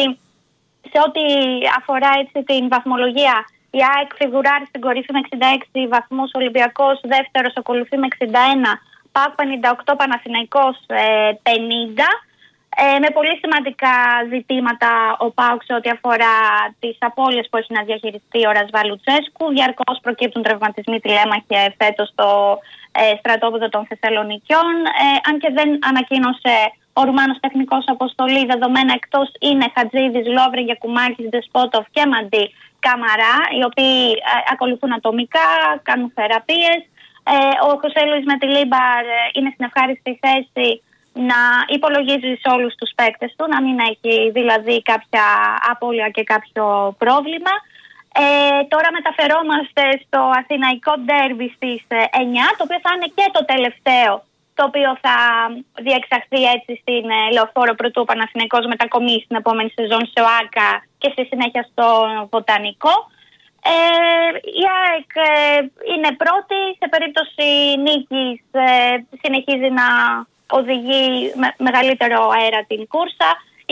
σε ό,τι αφορά έτσι την βαθμολογία, η ΑΕΚ φιγουράρει στην κορυφή με εξήντα έξι βαθμούς, Ολυμπιακός δεύτερος ακολουθεί με εξήντα ένα, ΠΑΟΚ πενήντα οκτώ, Παναθηναϊκός πενήντα. Ε, με πολύ σημαντικά ζητήματα ο ΠΑΟΚ σε ό,τι αφορά τις απώλειες που έχει να διαχειριστεί ο Ρασβάλ Λουτσέσκου. Διαρκώς προκύπτουν τραυματισμοί, τηλέμαχε φέτος στο ε, στρατόπεδο των Θεσσαλονικιών. Ε, αν και δεν ανακοίνωσε ο Ρουμάνος τεχνικός αποστολή, δεδομένα εκτός είναι Χατζίδης, Λόβρε, Γιακουμάκης, Δεσπότοφ και Μαντί Καμαρά, οι οποίοι ε, ακολουθούν ατομικά, κάνουν θεραπείες. Ε, ο Χωσέ Λουίς Μετιλίμπαρ ε, είναι στην ευχάριστη θέση να υπολογίζει σε όλους τους παίκτες του, να μην έχει δηλαδή κάποια απώλεια και κάποιο πρόβλημα. Ε, τώρα μεταφερόμαστε στο αθηναϊκό ντέρμπι στις εννιά, το οποίο θα είναι και το τελευταίο, το οποίο θα διεξαχθεί έτσι στην Λεωφόρο πρωτού ο Παναθηναϊκός μετακομίσει στην επόμενη σεζόν σε ΟΑΚΑ και στη συνέχεια στο Βοτανικό. Ε, η ΑΕΚ ε, είναι πρώτη, σε περίπτωση νίκης ε, συνεχίζει να οδηγεί με μεγαλύτερο αέρα την κούρσα.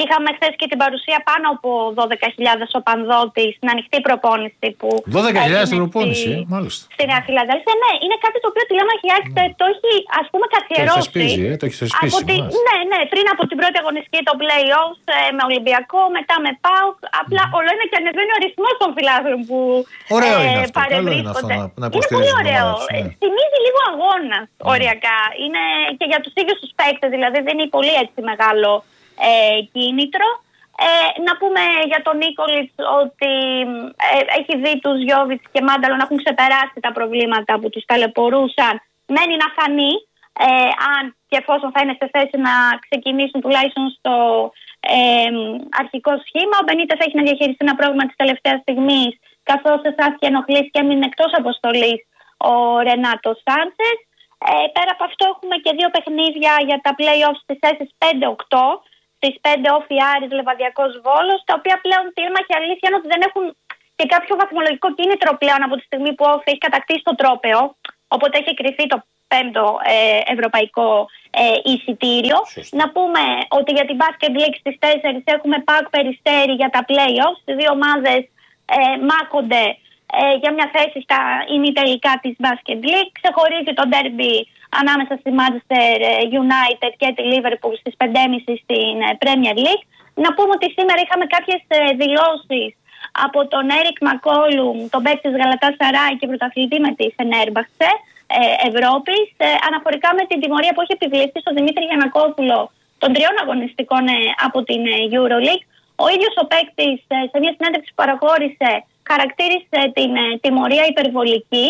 Είχαμε χθες και την παρουσία πάνω από δώδεκα χιλιάδες οπανδότη στην ανοιχτή προπόνηση που. δώδεκα χιλιάδες στην προπόνηση, ε, μάλιστα. Στη Νέα Φιλαδέλφια, ναι, είναι κάτι το οποίο τη Τηλέμαχη Άκτε το έχει ας πούμε καθιερώσει. Το έχει θεσπίσει, ε, το έχει θεσπίσει. Τη... Ναι, ναι, πριν από την πρώτη αγωνιστική το play-offs ε, με Ολυμπιακό, μετά με ΠΑΟΚ. Απλά mm. όλο είναι και ανεβαίνει ο αριθμός των φιλάθλων που ωραίο ε, είναι αυτό, παρευρίσκονται. Να, να είναι πολύ ωραίο. Mm. Θυμίζει λίγο αγώνα mm. οριακά. Είναι και για τους ίδιους τους παίκτες, δηλαδή δεν είναι πολύ έτσι μεγάλο ε, κίνητρο. Ε, να πούμε για τον Νίκολιτς ότι ε, έχει δει τους Γιώβιτς και Μάνταλο να έχουν ξεπεράσει τα προβλήματα που τους ταλαιπωρούσαν. Μένει να φανεί ε, αν και εφόσον θα είναι σε θέση να ξεκινήσουν τουλάχιστον στο ε, αρχικό σχήμα. Ο Μπενίτες έχει να διαχειριστεί ένα πρόβλημα της τελευταίας στιγμής, καθώς αισθάνθηκε ενοχλήσει και έμεινε εκτός αποστολής ο Ρενάτο Σάντσες. Ε, πέρα από αυτό έχουμε και δύο παιχνίδια για τα play-offs στις θέσεις πέντε οκτώ. Στις πέντε Όφι Άρης, Λεβαδιακός Βόλος, τα οποία πλέον Τηλέμαχη αλήθεια είναι ότι δεν έχουν και κάποιο βαθμολογικό κίνητρο πλέον από τη στιγμή που ο Όφι έχει κατακτήσει το τρόπαιο, οπότε έχει κρυφθεί το πέμπτο ε, ευρωπαϊκό ε, εισιτήριο. Σωστή. Να πούμε ότι για την Basket League στις τέσσερις έχουμε ΠΑΟΚ Περιστέρι για τα play-offs. Οι δύο ομάδες ε, μάχονται ε, για μια θέση στα ημιτελικά της Basket League. Ξεχωρίζει το derby ανάμεσα στη Manchester United και τη Liverpool στις πέντε και μισή στην Premier League. Να πούμε ότι σήμερα είχαμε κάποιες δηλώσεις από τον Έρικ Μακόλουμ, τον παίκτη της Γαλατάσαράι και πρωταθλητή με τη Φενέρμπαχτσε Ευρώπης, αναφορικά με την τιμωρία που έχει επιβληθεί στον Δημήτρη Γιαννακόπουλο των τριών αγωνιστικών από την EuroLeague. Ο ίδιος ο παίκτης σε μια συνέντευξη που παραχώρησε χαρακτήρισε την τιμωρία υπερβολική.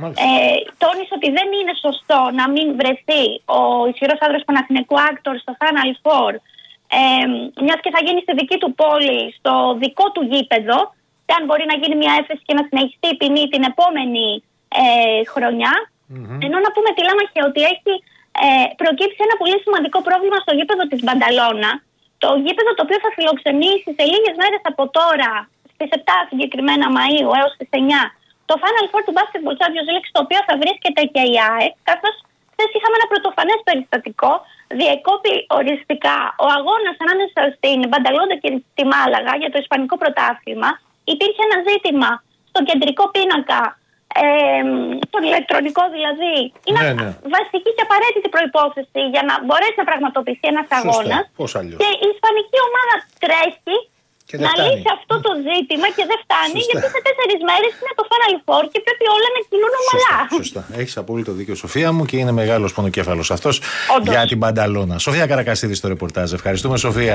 Ε, τόνισε ότι δεν είναι σωστό να μην βρεθεί ο ισχυρός άντρας Παναθηναϊκού Άκτορ στο Final Four, ε, μιας και θα γίνει στη δική του πόλη, στο δικό του γήπεδο, και αν μπορεί να γίνει μια έφεση και να συνεχιστεί η ποινή την επόμενη ε, χρονιά. Mm-hmm. Ενώ να πούμε τη Λάμαχε ότι έχει ε, προκύψει ένα πολύ σημαντικό πρόβλημα στο γήπεδο της Μπανταλώνα, το γήπεδο το οποίο θα φιλοξενήσει σε λίγες μέρες από τώρα, στις επτά συγκεκριμένα Μαΐου έως τις εννιά, το Final Four του Basketball Champions League, στο οποίο θα βρίσκεται και η ΑΕΚ, καθώς χθες είχαμε ένα πρωτοφανές περιστατικό. Διεκόπη οριστικά ο αγώνας ανάμεσα στην Μπανταλόντα και τη Μάλαγα για το Ισπανικό πρωτάθλημα. Υπήρχε ένα ζήτημα στον κεντρικό πίνακα, ε, τον ηλεκτρονικό δηλαδή. Είναι ναι, ναι. βασική και απαραίτητη προϋπόθεση για να μπορέσει να πραγματοποιηθεί ένας αγώνας. Και η Ισπανική ομάδα τρέχει να λύσει αυτό το ζήτημα και δεν φτάνει. Σωστά. Γιατί σε τέσσερις μέρες είναι το Final Four και πρέπει όλα να κινούν ομαλά. Σωστά, σωστά. Έχεις απόλυτο δίκιο, Σοφία μου, και είναι μεγάλος πονοκέφαλος αυτός για την Μπανταλώνα. Σοφία Καρακασίδη στο ρεπορτάζ. Ευχαριστούμε, Σοφία.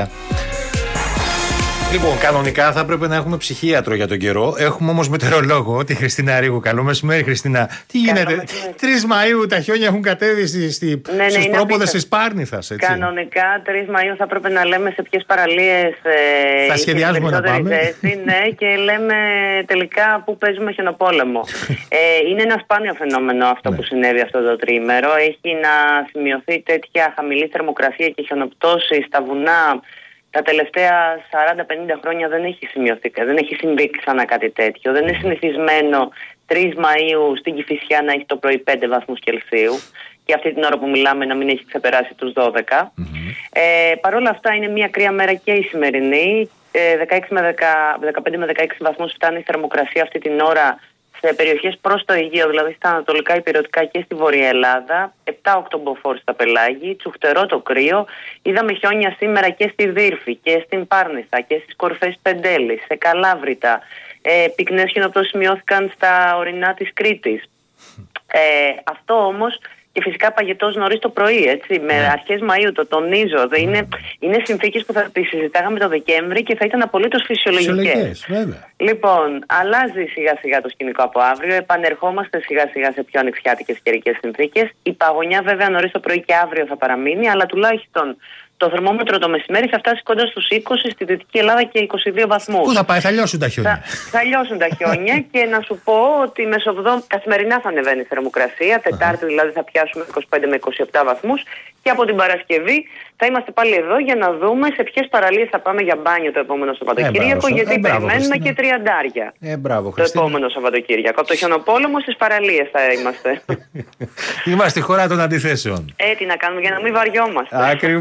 Λοιπόν, κανονικά θα έπρεπε να έχουμε ψυχίατρο για τον καιρό. Έχουμε όμως μετεωρολόγο, τη Χριστίνα Ρίγου. Καλό μεσημέρι, Χριστίνα. Τι γίνεται, τρεις Μαΐου τα χιόνια έχουν κατέβει στη, στη, ναι, ναι, στους πρόποδες της Πάρνηθας. Έτσι. Κανονικά, τρεις Μαΐου θα έπρεπε να λέμε σε ποιες παραλίες ε, θα σχεδιάζουμε να πάμε. Θέση, ναι, και λέμε τελικά που παίζουμε χιονοπόλεμο. ε, είναι ένα σπάνιο φαινόμενο αυτό ναι. που συνέβη αυτό το τριήμερο. Έχει να σημειωθεί τέτοια χαμηλή θερμοκρασία και χιονοπτώση στα βουνά. Τα τελευταία σαράντα πενήντα χρόνια δεν έχει σημειωθεί, δεν έχει συμβεί ξανά κάτι τέτοιο. Δεν είναι συνηθισμένο τρεις Μαΐου στην Κηφισιά να έχει το πρωί πέντε βαθμούς Κελσίου και αυτή την ώρα που μιλάμε να μην έχει ξεπεράσει τους δώδεκα. Mm-hmm. Ε, Παρ' όλα αυτά είναι μια κρύα μέρα και η σημερινή. Ε, δεκαπέντε με δεκαέξι βαθμούς φτάνει η θερμοκρασία αυτή την ώρα σε περιοχές προς το Αιγαίο, δηλαδή στα ανατολικά υπηρετικά και στη Βορεια Ελλάδα. επτά οκτώ μποφόρ στα πελάγη, τσουχτερό το κρύο. Είδαμε χιόνια σήμερα και στη Δύρφη και στην Πάρνηθα και στις κορυφές Πεντέλης, σε Καλάβρητα. Ε, πυκνές χιονοπτώσεις σημειώθηκαν στα ορεινά της Κρήτης. Ε, αυτό όμως και φυσικά παγετός νωρίς το πρωί, έτσι, με yeah. αρχές Μαΐου, το τονίζω. Mm. Είναι, είναι συνθήκες που θα τις συζητάγαμε το Δεκέμβρη και θα ήταν απολύτως φυσιολογικές. Λοιπόν, αλλάζει σιγά σιγά το σκηνικό από αύριο, επανερχόμαστε σιγά σιγά σε πιο ανοιξιάτικες καιρικές συνθήκες. Η παγωνιά βέβαια νωρίς το πρωί και αύριο θα παραμείνει, αλλά τουλάχιστον το θερμόμετρο το μεσημέρι θα φτάσει κοντά στους είκοσι, στη Δυτική Ελλάδα και είκοσι δύο βαθμούς. Πού θα πάει, θα λιώσουν τα χιόνια. Θα, θα λιώσουν τα χιόνια και να σου πω ότι μεσοβδόμ καθημερινά θα ανεβαίνει η θερμοκρασία. Τετάρτη uh-huh. δηλαδή θα πιάσουμε είκοσι πέντε με είκοσι επτά βαθμούς και από την Παρασκευή θα είμαστε πάλι εδώ για να δούμε σε ποιες παραλίες θα πάμε για μπάνιο το επόμενο Σαββατοκύριακο. Ε, γιατί ε, μπράβο, περιμένουμε Χριστίνα. Και τριαντάρια ε, μπράβο, το επόμενο Σαββατοκύριακο. Από το χιονοπόλεμο στις παραλίες θα είμαστε. Είμαστε η χώρα των αντιθέσεων. Ε, τι να κάνουμε για να μην βαριόμαστε. Ακριβώς.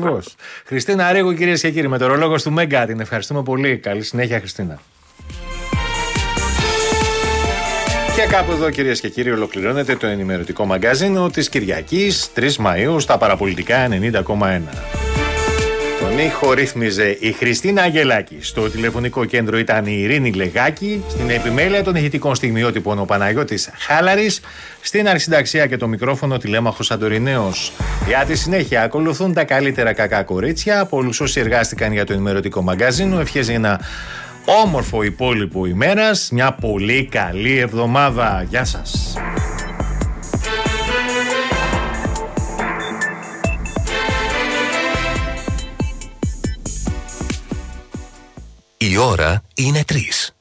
Χριστίνα Ρίγου, κυρίες και κύριοι, μετεωρολόγος του Μέγκα. Την ευχαριστούμε πολύ. Καλή συνέχεια, Χριστίνα. Και κάπου εδώ, κυρίες και κύριοι, ολοκληρώνεται το ενημερωτικό μαγκαζίνο της Κυριακής τρεις Μαΐου στα παραπολιτικά ενενήντα κόμμα ένα. Τον ήχο ρύθμιζε η Χριστίνα Αγγελάκη. Στο τηλεφωνικό κέντρο ήταν η Ειρήνη Λεγάκη. Στην επιμέλεια των ηχητικών στιγμιότυπων ο Παναγιώτης Χάλαρης. Στην αρχισυνταξία και το μικρόφωνο Τηλέμαχος Αντορινέος. Για τη συνέχεια ακολουθούν τα καλύτερα κακά κορίτσια. Από όλους όσοι εργάστηκαν για το ενημερωτικό μαγκαζίνο, ευχές για ένα όμορφο υπόλοιπο ημέρας. Μια πολύ καλή εβδομάδα. Γεια σας. Η ώρα είναι τρεις.